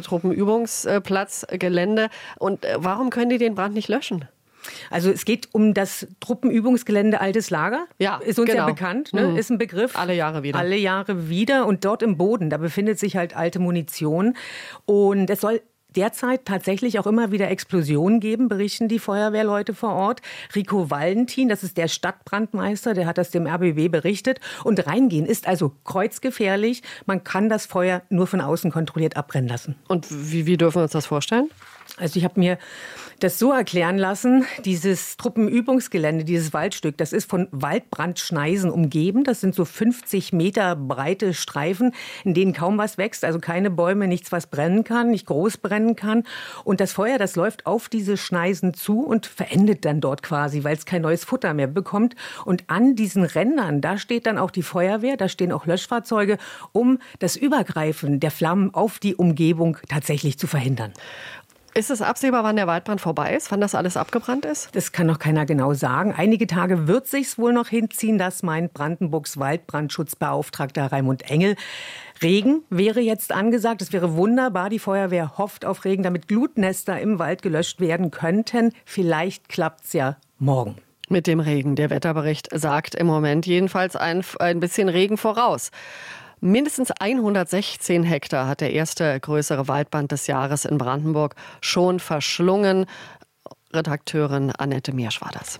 Truppenübungsplatzgelände. Und warum können die den Brand nicht löschen? Also es geht um das Truppenübungsgelände Altes Lager. Ja, ist uns ja bekannt, ne? Ist ein Begriff. Alle Jahre wieder. Alle Jahre wieder. Und dort im Boden, da befindet sich halt alte Munition. Und es soll derzeit tatsächlich auch immer wieder Explosionen geben, berichten die Feuerwehrleute vor Ort. Rico Valentin, das ist der Stadtbrandmeister, der hat das dem RBB berichtet. Und reingehen ist also kreuzgefährlich. Man kann das Feuer nur von außen kontrolliert abbrennen lassen. Und wie dürfen wir uns das vorstellen? Also ich habe mir das so erklären lassen, dieses Truppenübungsgelände, dieses Waldstück, das ist von Waldbrandschneisen umgeben. Das sind so 50 Meter breite Streifen, in denen kaum was wächst, also keine Bäume, nichts, was brennen kann, nicht groß brennen kann. Und das Feuer, das läuft auf diese Schneisen zu und verendet dann dort quasi, weil es kein neues Futter mehr bekommt. Und an diesen Rändern, da steht dann auch die Feuerwehr, da stehen auch Löschfahrzeuge, um das Übergreifen der Flammen auf die Umgebung tatsächlich zu verhindern. Ist es absehbar, wann der Waldbrand vorbei ist, wann das alles abgebrannt ist? Das kann noch keiner genau sagen. Einige Tage wird sich's wohl noch hinziehen, das meint Brandenburgs Waldbrandschutzbeauftragter Raimund Engel. Regen wäre jetzt angesagt. Es wäre wunderbar. Die Feuerwehr hofft auf Regen, damit Glutnester im Wald gelöscht werden könnten. Vielleicht klappt's ja morgen. Mit dem Regen. Der Wetterbericht sagt im Moment jedenfalls ein bisschen Regen voraus. Mindestens 116 Hektar hat der erste größere Waldbrand des Jahres in Brandenburg schon verschlungen. Redakteurin Annette Miersch war das.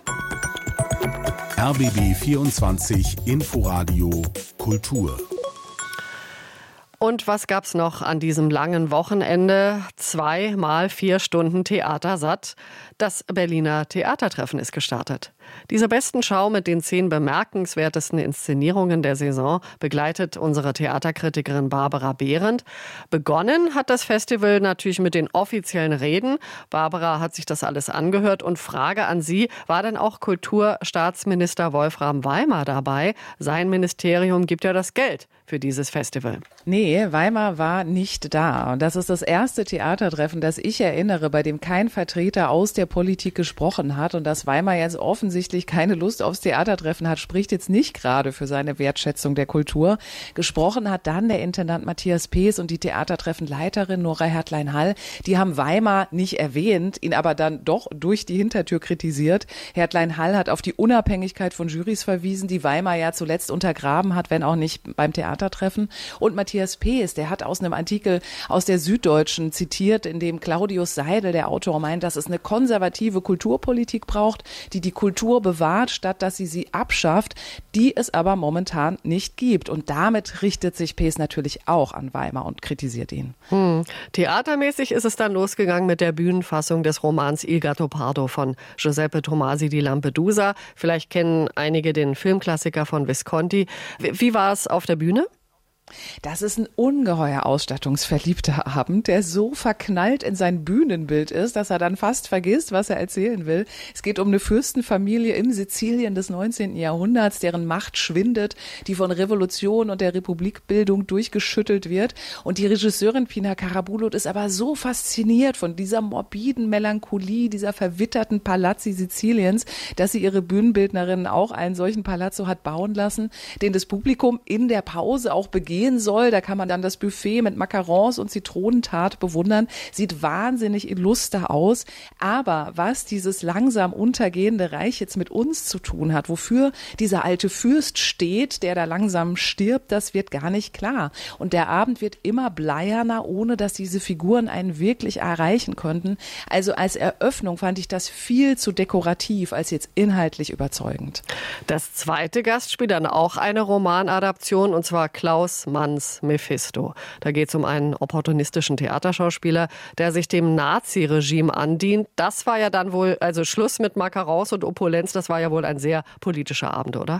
RBB 24 Inforadio Kultur. Und was gab's noch an diesem langen Wochenende? 2 mal 4 Stunden Theater satt. Das Berliner Theatertreffen ist gestartet. Diese besten Schau mit den 10 bemerkenswertesten Inszenierungen der Saison begleitet unsere Theaterkritikerin Barbara Behrendt. Begonnen hat das Festival natürlich mit den offiziellen Reden. Barbara hat sich das alles angehört und Frage an Sie, war denn auch Kulturstaatsminister Wolfram Weimar dabei? Sein Ministerium gibt ja das Geld für dieses Festival. Nee, Weimar war nicht da. Und das ist das erste Theatertreffen, das ich erinnere, bei dem kein Vertreter aus der Politik gesprochen hat. Und dass Weimar jetzt offensichtlich keine Lust aufs Theatertreffen hat, spricht jetzt nicht gerade für seine Wertschätzung der Kultur. Gesprochen hat dann der Intendant Matthias Pees und die Theatertreffenleiterin Nora Hertlein-Hall. Die haben Weimar nicht erwähnt, ihn aber dann doch durch die Hintertür kritisiert. Hertlein-Hall hat auf die Unabhängigkeit von Jurys verwiesen, die Weimar ja zuletzt untergraben hat, wenn auch nicht beim Theatertreffen. Und Matthias Matthias Pees, der hat aus einem Artikel aus der Süddeutschen zitiert, in dem Claudius Seidel, der Autor, meint, dass es eine konservative Kulturpolitik braucht, die die Kultur bewahrt, statt dass sie abschafft, die es aber momentan nicht gibt. Und damit richtet sich Pees natürlich auch an Weimar und kritisiert ihn. Theatermäßig ist es dann losgegangen mit der Bühnenfassung des Romans Il Gattopardo von Giuseppe Tomasi di Lampedusa. Vielleicht kennen einige den Filmklassiker von Visconti. Wie war es auf der Bühne? Das ist ein ungeheuer ausstattungsverliebter Abend, der so verknallt in sein Bühnenbild ist, dass er dann fast vergisst, was er erzählen will. Es geht um eine Fürstenfamilie im Sizilien des 19. Jahrhunderts, deren Macht schwindet, die von Revolution und der Republikbildung durchgeschüttelt wird. Und die Regisseurin Pina Karabulut ist aber so fasziniert von dieser morbiden Melancholie, dieser verwitterten Palazzi Siziliens, dass sie ihre Bühnenbildnerinnen auch einen solchen Palazzo hat bauen lassen, den das Publikum in der Pause auch begehen soll. Da kann man dann das Buffet mit Macarons und Zitronentart bewundern. Sieht wahnsinnig illuster aus. Aber was dieses langsam untergehende Reich jetzt mit uns zu tun hat, wofür dieser alte Fürst steht, der da langsam stirbt, das wird gar nicht klar. Und der Abend wird immer bleierner, ohne dass diese Figuren einen wirklich erreichen könnten. Also als Eröffnung fand ich das viel zu dekorativ, als jetzt inhaltlich überzeugend. Das zweite Gastspiel, dann auch eine Romanadaption, und zwar Klaus Manns Mephisto. Da geht es um einen opportunistischen Theaterschauspieler, der sich dem Naziregime andient. Das war ja dann wohl, also Schluss mit Macarons und Opulenz, das war ja wohl ein sehr politischer Abend, oder?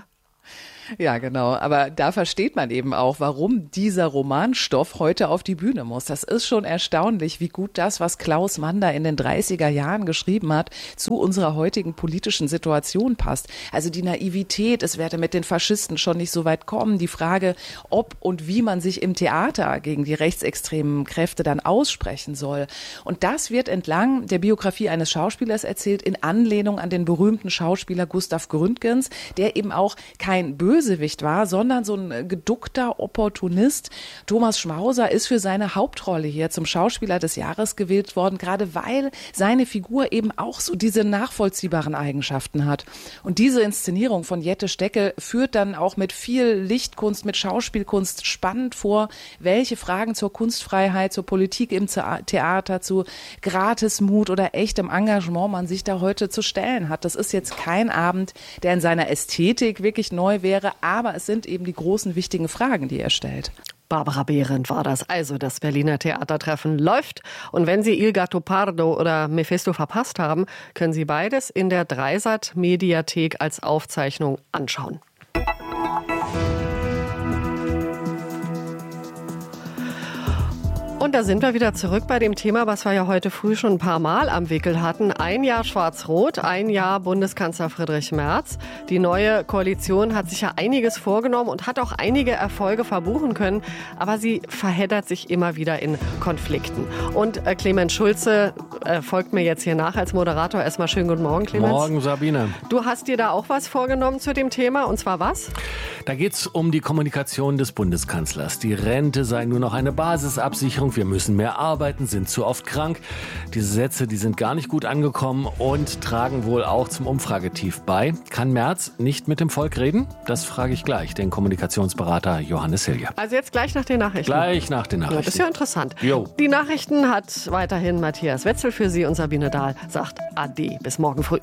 Ja, genau. Aber da versteht man eben auch, warum dieser Romanstoff heute auf die Bühne muss. Das ist schon erstaunlich, wie gut das, was Klaus Mann da in den 30er Jahren geschrieben hat, zu unserer heutigen politischen Situation passt. Also die Naivität, es werde mit den Faschisten schon nicht so weit kommen. Die Frage, ob und wie man sich im Theater gegen die rechtsextremen Kräfte dann aussprechen soll. Und das wird entlang der Biografie eines Schauspielers erzählt, in Anlehnung an den berühmten Schauspieler Gustav Gründgens, der eben auch kein Bösewicht war, sondern so ein geduckter Opportunist. Thomas Schmauser ist für seine Hauptrolle hier zum Schauspieler des Jahres gewählt worden, gerade weil seine Figur eben auch so diese nachvollziehbaren Eigenschaften hat. Und diese Inszenierung von Jette Steckel führt dann auch mit viel Lichtkunst, mit Schauspielkunst spannend vor, welche Fragen zur Kunstfreiheit, zur Politik im Theater, zu Gratismut oder echtem Engagement man sich da heute zu stellen hat. Das ist jetzt kein Abend, der in seiner Ästhetik wirklich neu wäre, aber es sind eben die großen, wichtigen Fragen, die er stellt. Barbara Behrendt war das. Also das Berliner Theatertreffen läuft. Und wenn Sie Il Gattopardo oder Mephisto verpasst haben, können Sie beides in der Dreisat-Mediathek als Aufzeichnung anschauen. Und da sind wir wieder zurück bei dem Thema, was wir ja heute früh schon ein paar Mal am Wickel hatten. Ein Jahr Schwarz-Rot, ein Jahr Bundeskanzler Friedrich Merz. Die neue Koalition hat sich ja einiges vorgenommen und hat auch einige Erfolge verbuchen können. Aber sie verheddert sich immer wieder in Konflikten. Und Clemens Schulze folgt mir jetzt hier nach als Moderator. Erstmal schönen guten Morgen, Clemens. Morgen, Sabine. Du hast dir da auch was vorgenommen zu dem Thema. Und zwar was? Da geht es um die Kommunikation des Bundeskanzlers. Die Rente sei nur noch eine Basisabsicherung. Wir müssen mehr arbeiten, sind zu oft krank. Diese Sätze, die sind gar nicht gut angekommen und tragen wohl auch zum Umfragetief bei. Kann Merz nicht mit dem Volk reden? Das frage ich gleich den Kommunikationsberater Johannes Hilger. Also jetzt gleich nach den Nachrichten? Gleich nach den Nachrichten. Ja, das ist ja interessant. Jo. Die Nachrichten hat weiterhin Matthias Wetzel für Sie und Sabine Dahl sagt Ade. Bis morgen früh.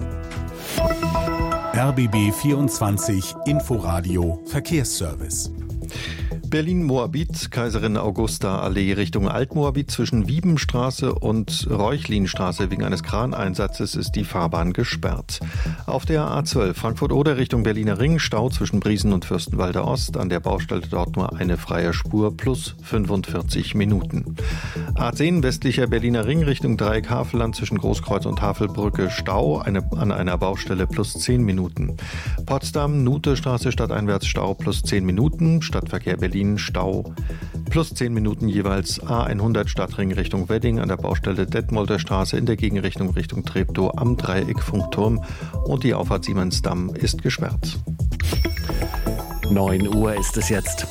RBB 24 Inforadio Verkehrsservice. Berlin-Moabit, Kaiserin Augusta Allee Richtung Altmoabit zwischen Wiebenstraße und Reuchlinstraße wegen eines Kraneinsatzes ist die Fahrbahn gesperrt. Auf der A12 Frankfurt-Oder Richtung Berliner Ring Stau zwischen Briesen und Fürstenwalder Ost. An der Baustelle dort nur eine freie Spur plus 45 Minuten. A10 westlicher Berliner Ring Richtung Dreieck Havelland zwischen Großkreuz und Havelbrücke Stau an einer Baustelle plus 10 Minuten. Potsdam Nutestraße stadteinwärts Stau plus 10 Minuten. Stadtverkehr Berlin Stau plus 10 Minuten jeweils. A100 Stadtring Richtung Wedding an der Baustelle Detmolder Straße in der Gegenrichtung Richtung Treptow am Dreieck Funkturm und die Auffahrt Siemensdamm ist gesperrt. 9 Uhr ist es jetzt.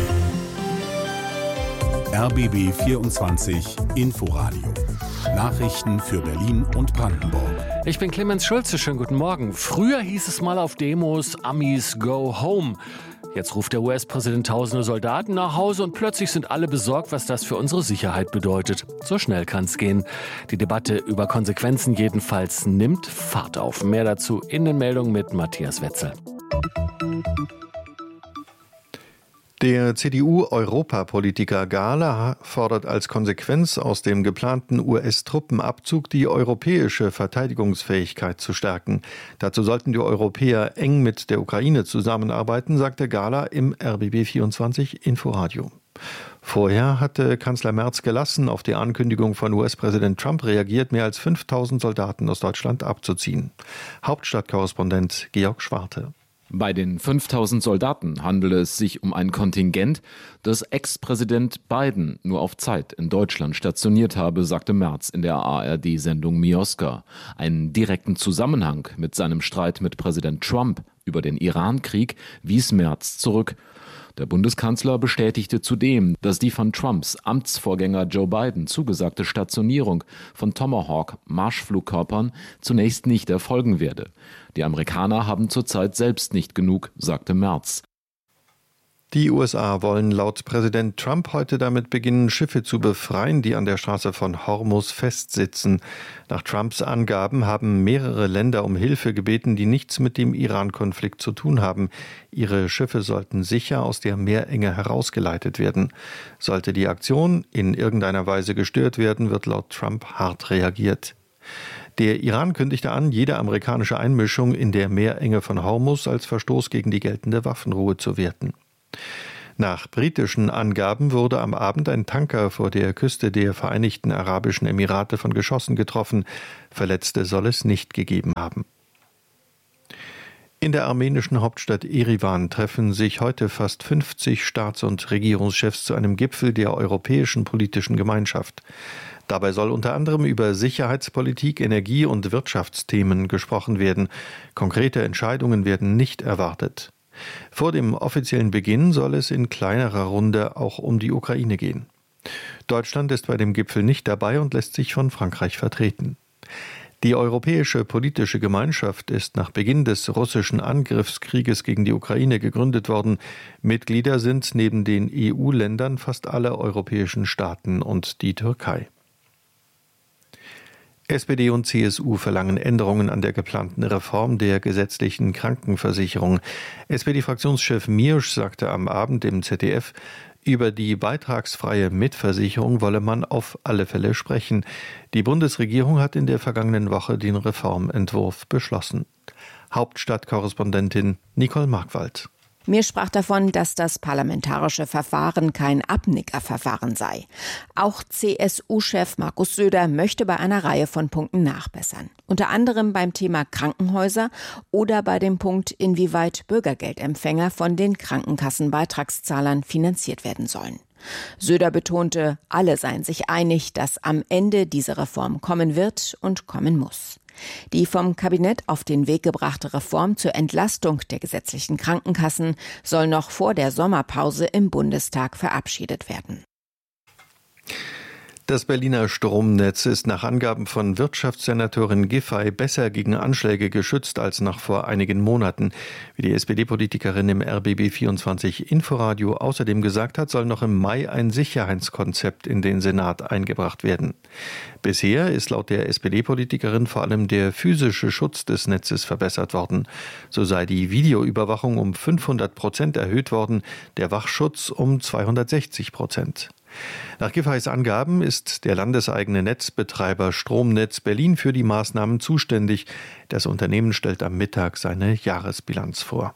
RBB 24 Inforadio. Nachrichten für Berlin und Brandenburg. Ich bin Clemens Schulze, schönen guten Morgen. Früher hieß es mal auf Demos Amis go home. Jetzt ruft der US-Präsident tausende Soldaten nach Hause und plötzlich sind alle besorgt, was das für unsere Sicherheit bedeutet. So schnell kann's gehen. Die Debatte über Konsequenzen jedenfalls nimmt Fahrt auf. Mehr dazu in den Meldungen mit Matthias Wetzel. Der CDU-Europapolitiker Gahler fordert als Konsequenz aus dem geplanten US-Truppenabzug die europäische Verteidigungsfähigkeit zu stärken. Dazu sollten die Europäer eng mit der Ukraine zusammenarbeiten, sagte Gahler im RBB24 Inforadio. Vorher hatte Kanzler Merz gelassen auf die Ankündigung von US-Präsident Trump reagiert, mehr als 5.000 Soldaten aus Deutschland abzuziehen. Hauptstadtkorrespondent Georg Schwarte. Bei den 5.000 Soldaten handele es sich um ein Kontingent, das Ex-Präsident Biden nur auf Zeit in Deutschland stationiert habe, sagte Merz in der ARD-Sendung Mioska. Einen direkten Zusammenhang mit seinem Streit mit Präsident Trump über den Iran-Krieg wies Merz zurück. Der Bundeskanzler bestätigte zudem, dass die von Trumps Amtsvorgänger Joe Biden zugesagte Stationierung von Tomahawk-Marschflugkörpern zunächst nicht erfolgen werde. Die Amerikaner haben zurzeit selbst nicht genug, sagte Merz. Die USA wollen laut Präsident Trump heute damit beginnen, Schiffe zu befreien, die an der Straße von Hormuz festsitzen. Nach Trumps Angaben haben mehrere Länder um Hilfe gebeten, die nichts mit dem Iran-Konflikt zu tun haben. Ihre Schiffe sollten sicher aus der Meerenge herausgeleitet werden. Sollte die Aktion in irgendeiner Weise gestört werden, wird laut Trump hart reagiert. Der Iran kündigte an, jede amerikanische Einmischung in der Meerenge von Hormuz als Verstoß gegen die geltende Waffenruhe zu werten. Nach britischen Angaben wurde am Abend ein Tanker vor der Küste der Vereinigten Arabischen Emirate von Geschossen getroffen. Verletzte soll es nicht gegeben haben. In der armenischen Hauptstadt Erivan treffen sich heute fast 50 Staats- und Regierungschefs zu einem Gipfel der Europäischen Politischen Gemeinschaft. Dabei soll unter anderem über Sicherheitspolitik, Energie- und Wirtschaftsthemen gesprochen werden. Konkrete Entscheidungen werden nicht erwartet. Vor dem offiziellen Beginn soll es in kleinerer Runde auch um die Ukraine gehen. Deutschland ist bei dem Gipfel nicht dabei und lässt sich von Frankreich vertreten. Die Europäische Politische Gemeinschaft ist nach Beginn des russischen Angriffskrieges gegen die Ukraine gegründet worden. Mitglieder sind neben den EU-Ländern fast alle europäischen Staaten und die Türkei. SPD und CSU verlangen Änderungen an der geplanten Reform der gesetzlichen Krankenversicherung. SPD-Fraktionschef Miersch sagte am Abend im ZDF, über die beitragsfreie Mitversicherung wolle man auf alle Fälle sprechen. Die Bundesregierung hat in der vergangenen Woche den Reformentwurf beschlossen. Hauptstadtkorrespondentin Nicole Markwald. Mir sprach davon, dass das parlamentarische Verfahren kein Abnickerverfahren sei. Auch CSU-Chef Markus Söder möchte bei einer Reihe von Punkten nachbessern. Unter anderem beim Thema Krankenhäuser oder bei dem Punkt, inwieweit Bürgergeldempfänger von den Krankenkassenbeitragszahlern finanziert werden sollen. Söder betonte, alle seien sich einig, dass am Ende diese Reform kommen wird und kommen muss. Die vom Kabinett auf den Weg gebrachte Reform zur Entlastung der gesetzlichen Krankenkassen soll noch vor der Sommerpause im Bundestag verabschiedet werden. Das Berliner Stromnetz ist nach Angaben von Wirtschaftssenatorin Giffey besser gegen Anschläge geschützt als noch vor einigen Monaten. Wie die SPD-Politikerin im RBB24 Inforadio außerdem gesagt hat, soll noch im Mai ein Sicherheitskonzept in den Senat eingebracht werden. Bisher ist laut der SPD-Politikerin vor allem der physische Schutz des Netzes verbessert worden. So sei die Videoüberwachung um 500% erhöht worden, der Wachschutz um 260%. Nach Giffeys Angaben ist der landeseigene Netzbetreiber Stromnetz Berlin für die Maßnahmen zuständig. Das Unternehmen stellt am Mittag seine Jahresbilanz vor.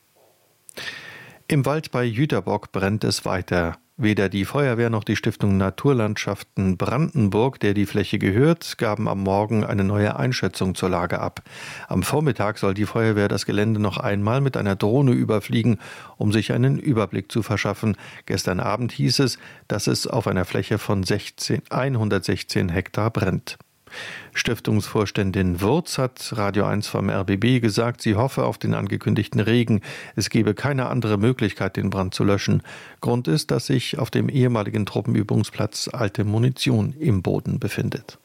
Im Wald bei Jüterbock brennt es weiter. Weder die Feuerwehr noch die Stiftung Naturlandschaften Brandenburg, der die Fläche gehört, gaben am Morgen eine neue Einschätzung zur Lage ab. Am Vormittag soll die Feuerwehr das Gelände noch einmal mit einer Drohne überfliegen, um sich einen Überblick zu verschaffen. Gestern Abend hieß es, dass es auf einer Fläche von 116 Hektar brennt. Stiftungsvorständin Wurz hat Radio 1 vom RBB gesagt, sie hoffe auf den angekündigten Regen. Es gebe keine andere Möglichkeit, den Brand zu löschen. Grund ist, dass sich auf dem ehemaligen Truppenübungsplatz alte Munition im Boden befindet.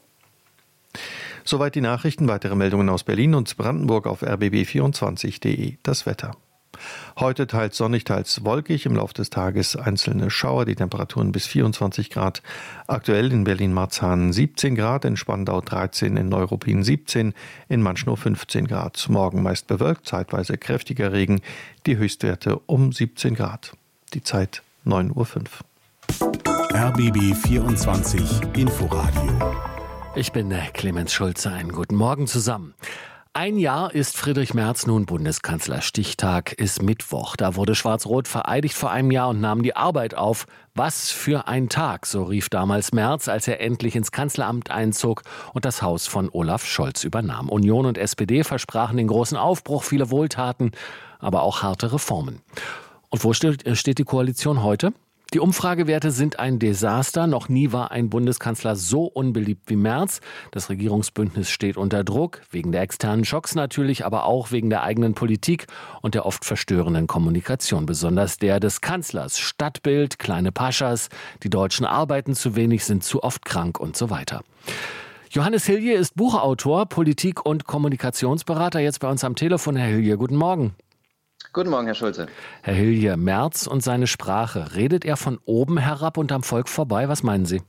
Soweit die Nachrichten. Weitere Meldungen aus Berlin und Brandenburg auf rbb24.de. Das Wetter. Heute teils sonnig, teils wolkig. Im Laufe des Tages einzelne Schauer, die Temperaturen bis 24 Grad. Aktuell in Berlin-Marzahn 17 Grad, in Spandau 13, in Neuruppin 17, in Manschnow 15 Grad. Morgen meist bewölkt, zeitweise kräftiger Regen. Die Höchstwerte um 17 Grad. Die Zeit 9:05 Uhr. RBB 24 Inforadio. Ich bin Clemens Schulze. Einen guten Morgen zusammen. Ein Jahr ist Friedrich Merz nun Bundeskanzler. Stichtag ist Mittwoch. Da wurde Schwarz-Rot vereidigt vor einem Jahr und nahm die Arbeit auf. Was für ein Tag, so rief damals Merz, als er endlich ins Kanzleramt einzog und das Haus von Olaf Scholz übernahm. Union und SPD versprachen den großen Aufbruch, viele Wohltaten, aber auch harte Reformen. Und wo steht die Koalition heute? Die Umfragewerte sind ein Desaster. Noch nie war ein Bundeskanzler so unbeliebt wie Merz. Das Regierungsbündnis steht unter Druck, wegen der externen Schocks natürlich, aber auch wegen der eigenen Politik und der oft verstörenden Kommunikation. Besonders der des Kanzlers. Stadtbild, kleine Paschas, die Deutschen arbeiten zu wenig, sind zu oft krank und so weiter. Johannes Hilje ist Buchautor, Politik- und Kommunikationsberater. Jetzt bei uns am Telefon. Herr Hilje, guten Morgen. Guten Morgen, Herr Schulze. Herr Hilje, Merz und seine Sprache. Redet er von oben herab und am Volk vorbei? Was meinen Sie?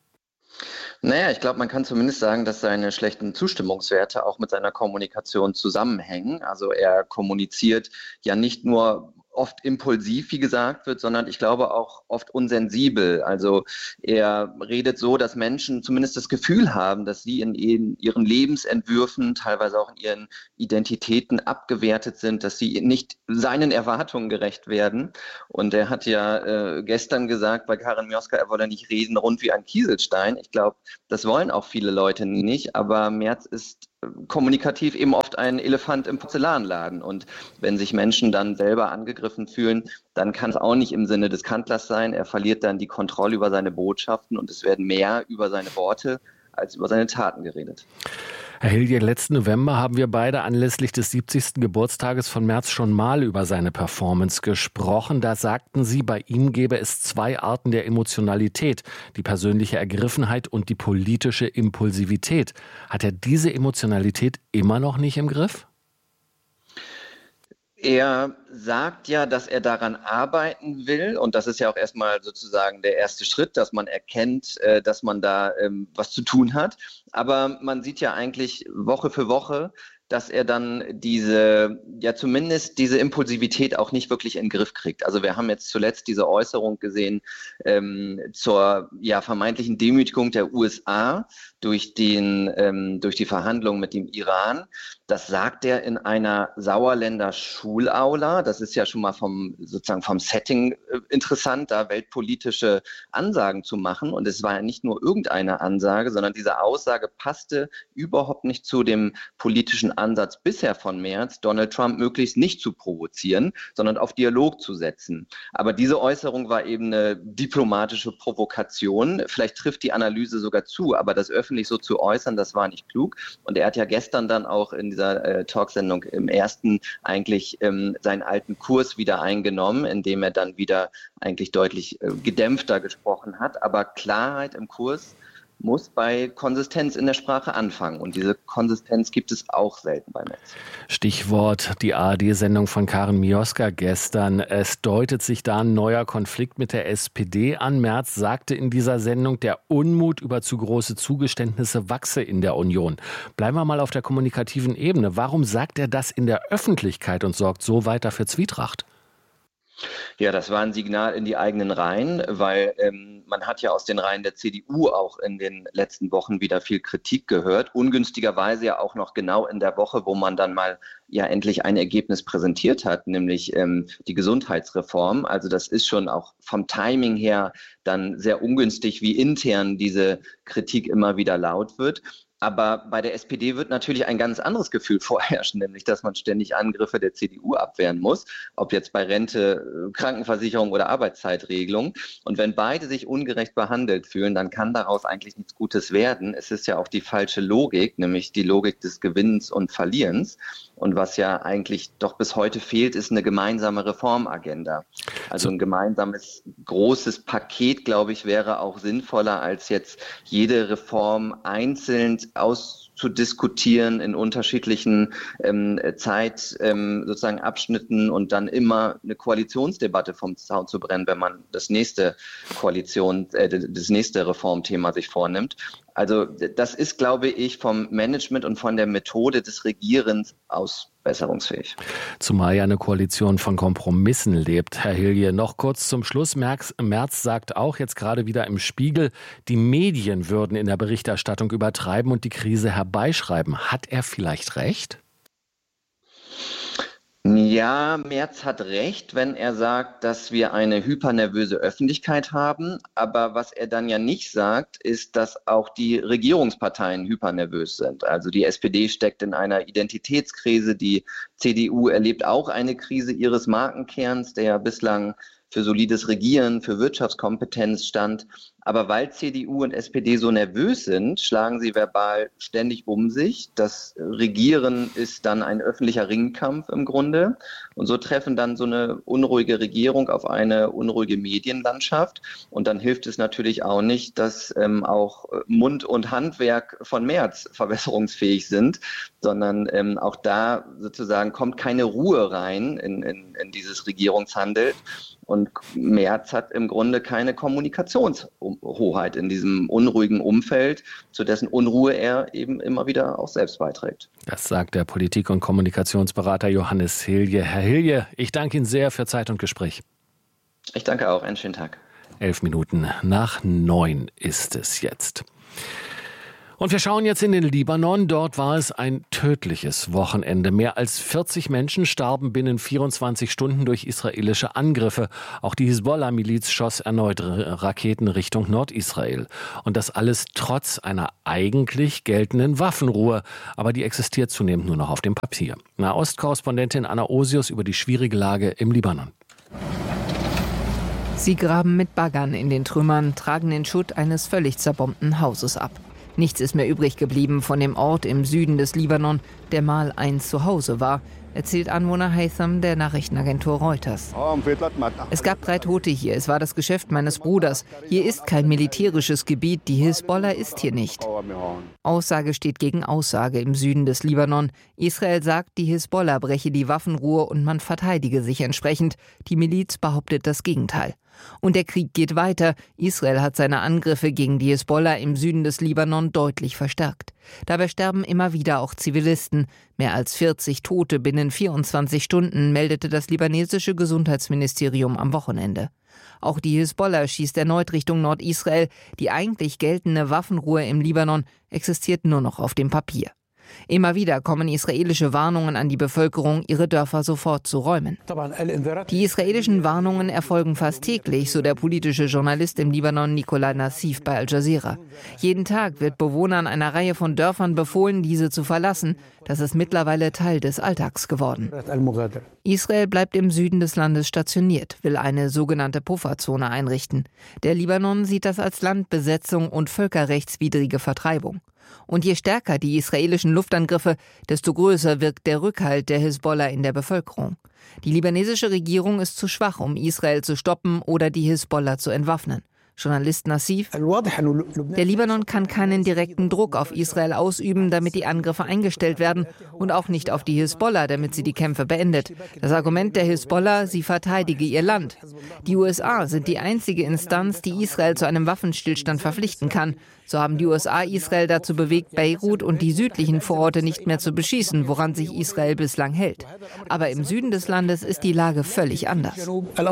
Naja, ich glaube, man kann zumindest sagen, dass seine schlechten Zustimmungswerte auch mit seiner Kommunikation zusammenhängen. Also er kommuniziert ja nicht nur oft impulsiv, wie gesagt wird, sondern ich glaube auch oft unsensibel. Also er redet so, dass Menschen zumindest das Gefühl haben, dass sie in ihren Lebensentwürfen, teilweise auch in ihren Identitäten abgewertet sind, dass sie nicht seinen Erwartungen gerecht werden. Und er hat ja gestern gesagt bei Karin Mioska, er wolle nicht reden rund wie ein Kieselstein. Ich glaube, das wollen auch viele Leute nicht, aber Merz ist kommunikativ eben oft ein Elefant im Porzellanladen. Und wenn sich Menschen dann selber angegriffen fühlen, dann kann es auch nicht im Sinne des Kanzlers sein. Er verliert dann die Kontrolle über seine Botschaften und es werden mehr über seine Worte als über seine Taten geredet. Herr Hilje, letzten November haben wir beide anlässlich des 70. Geburtstages von Merz schon mal über seine Performance gesprochen. Da sagten Sie, bei ihm gäbe es zwei Arten der Emotionalität, die persönliche Ergriffenheit und die politische Impulsivität. Hat er diese Emotionalität immer noch nicht im Griff? Er sagt ja, dass er daran arbeiten will und das ist ja auch erstmal sozusagen der erste Schritt, dass man erkennt, dass man da was zu tun hat. Aber man sieht ja eigentlich Woche für Woche, dass er dann zumindest diese Impulsivität auch nicht wirklich in den Griff kriegt. Also wir haben jetzt zuletzt diese Äußerung gesehen zur vermeintlichen Demütigung der USA durch die Verhandlungen mit dem Iran. Das sagt er in einer Sauerländer Schulaula. Das ist ja schon mal vom Setting interessant, da weltpolitische Ansagen zu machen. Und es war ja nicht nur irgendeine Ansage, sondern diese Aussage passte überhaupt nicht zu dem politischen Ansatz bisher von Merz, Donald Trump möglichst nicht zu provozieren, sondern auf Dialog zu setzen. Aber diese Äußerung war eben eine diplomatische Provokation. Vielleicht trifft die Analyse sogar zu, aber das öffentlich so zu äußern, das war nicht klug. Und er hat ja gestern dann auch in dieser Talksendung im ersten eigentlich seinen alten Kurs wieder eingenommen, indem er dann wieder eigentlich deutlich gedämpfter gesprochen hat. Aber Klarheit im Kurs muss bei Konsistenz in der Sprache anfangen. Und diese Konsistenz gibt es auch selten bei Merz. Stichwort die ARD-Sendung von Karin Mioska gestern. Es deutet sich da ein neuer Konflikt mit der SPD an. Merz sagte in dieser Sendung, der Unmut über zu große Zugeständnisse wachse in der Union. Bleiben wir mal auf der kommunikativen Ebene. Warum sagt er das in der Öffentlichkeit und sorgt so weiter für Zwietracht? Ja, das war ein Signal in die eigenen Reihen, weil man hat ja aus den Reihen der CDU auch in den letzten Wochen wieder viel Kritik gehört. Ungünstigerweise ja auch noch genau in der Woche, wo man dann mal ja endlich ein Ergebnis präsentiert hat, nämlich die Gesundheitsreform. Also das ist schon auch vom Timing her dann sehr ungünstig, wie intern diese Kritik immer wieder laut wird. Aber bei der SPD wird natürlich ein ganz anderes Gefühl vorherrschen, nämlich dass man ständig Angriffe der CDU abwehren muss, ob jetzt bei Rente, Krankenversicherung oder Arbeitszeitregelung. Und wenn beide sich ungerecht behandelt fühlen, dann kann daraus eigentlich nichts Gutes werden. Es ist ja auch die falsche Logik, nämlich die Logik des Gewinnens und Verlierens. Und was ja eigentlich doch bis heute fehlt, ist eine gemeinsame Reformagenda. Also ein gemeinsames großes Paket, glaube ich, wäre auch sinnvoller, als jetzt jede Reform einzeln zu diskutieren in unterschiedlichen sozusagen Abschnitten und dann immer eine Koalitionsdebatte vom Zaun zu brennen, wenn man das nächste Reformthema sich vornimmt. Also das ist, glaube ich, vom Management und von der Methode des Regierens aus besserungsfähig. Zumal ja eine Koalition von Kompromissen lebt. Herr Hilje, noch kurz zum Schluss. Merz sagt auch jetzt gerade wieder im Spiegel, die Medien würden in der Berichterstattung übertreiben und die Krise herbeischreiben. Hat er vielleicht recht? Ja, Merz hat recht, wenn er sagt, dass wir eine hypernervöse Öffentlichkeit haben. Aber was er dann ja nicht sagt, ist, dass auch die Regierungsparteien hypernervös sind. Also die SPD steckt in einer Identitätskrise. Die CDU erlebt auch eine Krise ihres Markenkerns, der bislang für solides Regieren, für Wirtschaftskompetenz stand. Aber weil CDU und SPD so nervös sind, schlagen sie verbal ständig um sich. Das Regieren ist dann ein öffentlicher Ringkampf im Grunde. Und so treffen dann so eine unruhige Regierung auf eine unruhige Medienlandschaft. Und dann hilft es natürlich auch nicht, dass auch Mund- und Handwerk von Merz verbesserungsfähig sind, sondern auch da sozusagen kommt keine Ruhe rein in dieses Regierungshandeln. Und Merz hat im Grunde keine Kommunikationshoheit in diesem unruhigen Umfeld, zu dessen Unruhe er eben immer wieder auch selbst beiträgt. Das sagt der Politik- und Kommunikationsberater Johannes Hilje. Herr Hilje, ich danke Ihnen sehr für Zeit und Gespräch. Ich danke auch. Einen schönen Tag. 8:11 ist es jetzt. Und wir schauen jetzt in den Libanon. Dort war es ein tödliches Wochenende. Mehr als 40 Menschen starben binnen 24 Stunden durch israelische Angriffe. Auch die Hisbollah-Miliz schoss erneut Raketen Richtung Nordisrael. Und das alles trotz einer eigentlich geltenden Waffenruhe. Aber die existiert zunehmend nur noch auf dem Papier. Nahostkorrespondentin Anna Osius über die schwierige Lage im Libanon. Sie graben mit Baggern in den Trümmern, tragen den Schutt eines völlig zerbombten Hauses ab. Nichts ist mehr übrig geblieben von dem Ort im Süden des Libanon, der mal ein Zuhause war, erzählt Anwohner Haytham der Nachrichtenagentur Reuters. Es gab 3 Tote hier, es war das Geschäft meines Bruders. Hier ist kein militärisches Gebiet, die Hisbollah ist hier nicht. Aussage steht gegen Aussage im Süden des Libanon. Israel sagt, die Hisbollah breche die Waffenruhe und man verteidige sich entsprechend. Die Miliz behauptet das Gegenteil. Und der Krieg geht weiter. Israel hat seine Angriffe gegen die Hisbollah im Süden des Libanon deutlich verstärkt. Dabei sterben immer wieder auch Zivilisten. Mehr als 40 Tote binnen 24 Stunden meldete das libanesische Gesundheitsministerium am Wochenende. Auch die Hisbollah schießt erneut Richtung Nordisrael. Die eigentlich geltende Waffenruhe im Libanon existiert nur noch auf dem Papier. Immer wieder kommen israelische Warnungen an die Bevölkerung, ihre Dörfer sofort zu räumen. Die israelischen Warnungen erfolgen fast täglich, so der politische Journalist im Libanon Nikolai Nassif bei Al Jazeera. Jeden Tag wird Bewohnern einer Reihe von Dörfern befohlen, diese zu verlassen. Das ist mittlerweile Teil des Alltags geworden. Israel bleibt im Süden des Landes stationiert, will eine sogenannte Pufferzone einrichten. Der Libanon sieht das als Landbesetzung und völkerrechtswidrige Vertreibung. Und je stärker die israelischen Luftangriffe, desto größer wirkt der Rückhalt der Hisbollah in der Bevölkerung. Die libanesische Regierung ist zu schwach, um Israel zu stoppen oder die Hisbollah zu entwaffnen. Journalist Nassif: Der Libanon kann keinen direkten Druck auf Israel ausüben, damit die Angriffe eingestellt werden, und auch nicht auf die Hisbollah, damit sie die Kämpfe beendet. Das Argument der Hisbollah, sie verteidige ihr Land. Die USA sind die einzige Instanz, die Israel zu einem Waffenstillstand verpflichten kann. So haben die USA Israel dazu bewegt, Beirut und die südlichen Vororte nicht mehr zu beschießen, woran sich Israel bislang hält. Aber im Süden des Landes ist die Lage völlig anders.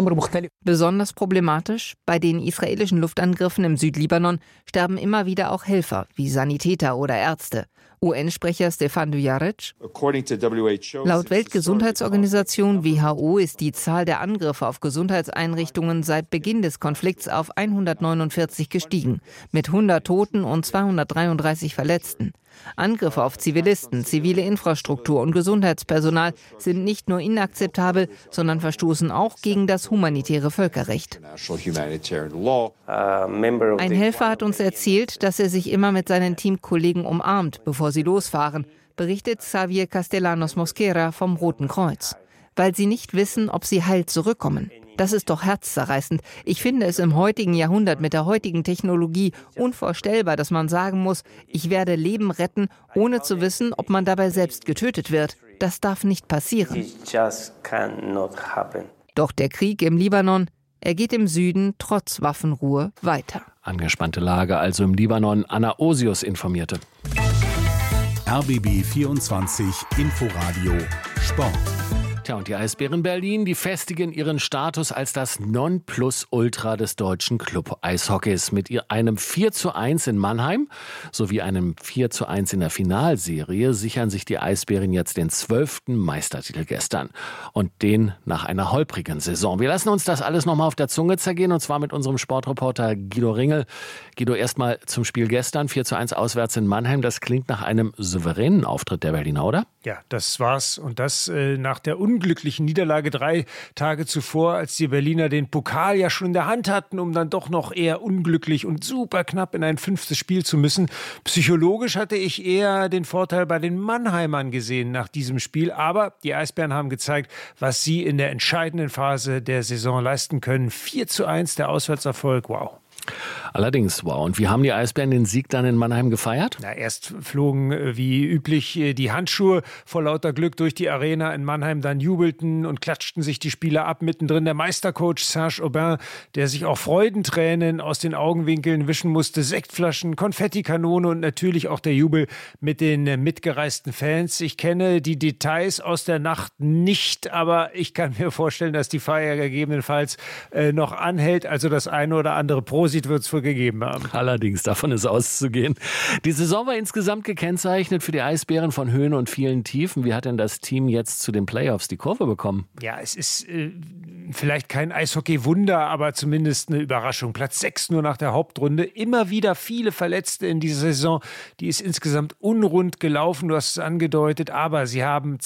Besonders problematisch: Bei den israelischen Luftangriffen im Südlibanon sterben immer wieder auch Helfer, wie Sanitäter oder Ärzte. UN-Sprecher Stefan Dujarric: Laut Weltgesundheitsorganisation WHO ist die Zahl der Angriffe auf Gesundheitseinrichtungen seit Beginn des Konflikts auf 149 gestiegen, mit 100 Toten und 233 Verletzten. Angriffe auf Zivilisten, zivile Infrastruktur und Gesundheitspersonal sind nicht nur inakzeptabel, sondern verstoßen auch gegen das humanitäre Völkerrecht. Ein Helfer hat uns erzählt, dass er sich immer mit seinen Teamkollegen umarmt, bevor sie losfahren, berichtet Xavier Castellanos Mosquera vom Roten Kreuz. Weil sie nicht wissen, ob sie heil zurückkommen. Das ist doch herzzerreißend. Ich finde es im heutigen Jahrhundert mit der heutigen Technologie unvorstellbar, dass man sagen muss, ich werde Leben retten, ohne zu wissen, ob man dabei selbst getötet wird. Das darf nicht passieren. Doch der Krieg im Libanon, er geht im Süden trotz Waffenruhe weiter. Angespannte Lage also im Libanon. Anna Osius informierte. RBB 24 Inforadio Sport. Tja, und die Eisbären Berlin, die festigen ihren Status als das Nonplusultra des deutschen Club-Eishockeys. Mit einem 4:1 in Mannheim sowie einem 4:1 in der Finalserie sichern sich die Eisbären jetzt den 12. Meistertitel gestern. Und den nach einer holprigen Saison. Wir lassen uns das alles nochmal auf der Zunge zergehen, und zwar mit unserem Sportreporter Guido Ringel. Guido, erstmal zum Spiel gestern, 4:1 auswärts in Mannheim. Das klingt nach einem souveränen Auftritt der Berliner, oder? Ja, das war's. Und das nach der unglücklichen Niederlage 3 Tage zuvor, als die Berliner den Pokal ja schon in der Hand hatten, um dann doch noch eher unglücklich und super knapp in ein 5. Spiel zu müssen. Psychologisch hatte ich eher den Vorteil bei den Mannheimern gesehen nach diesem Spiel. Aber die Eisbären haben gezeigt, was sie in der entscheidenden Phase der Saison leisten können. 4:1 der Auswärtserfolg, wow. Allerdings, wow. Und wie haben die Eisbären den Sieg dann in Mannheim gefeiert? Na, erst flogen wie üblich die Handschuhe vor lauter Glück durch die Arena in Mannheim, dann jubelten und klatschten sich die Spieler ab. Mittendrin der Meistercoach Serge Aubin, der sich auch Freudentränen aus den Augenwinkeln wischen musste, Sektflaschen, Konfettikanone und natürlich auch der Jubel mit den mitgereisten Fans. Ich kenne die Details aus der Nacht nicht, aber ich kann mir vorstellen, dass die Feier gegebenenfalls noch anhält. Also das eine oder andere Prosit wird es wohl gegeben haben. Allerdings, davon ist auszugehen. Die Saison war insgesamt gekennzeichnet für die Eisbären von Höhen und vielen Tiefen. Wie hat denn das Team jetzt zu den Playoffs die Kurve bekommen? Ja, es ist vielleicht kein Eishockey-Wunder, aber zumindest eine Überraschung. Platz 6 nur nach der Hauptrunde. Immer wieder viele Verletzte in dieser Saison. Die ist insgesamt unrund gelaufen, du hast es angedeutet, aber sie haben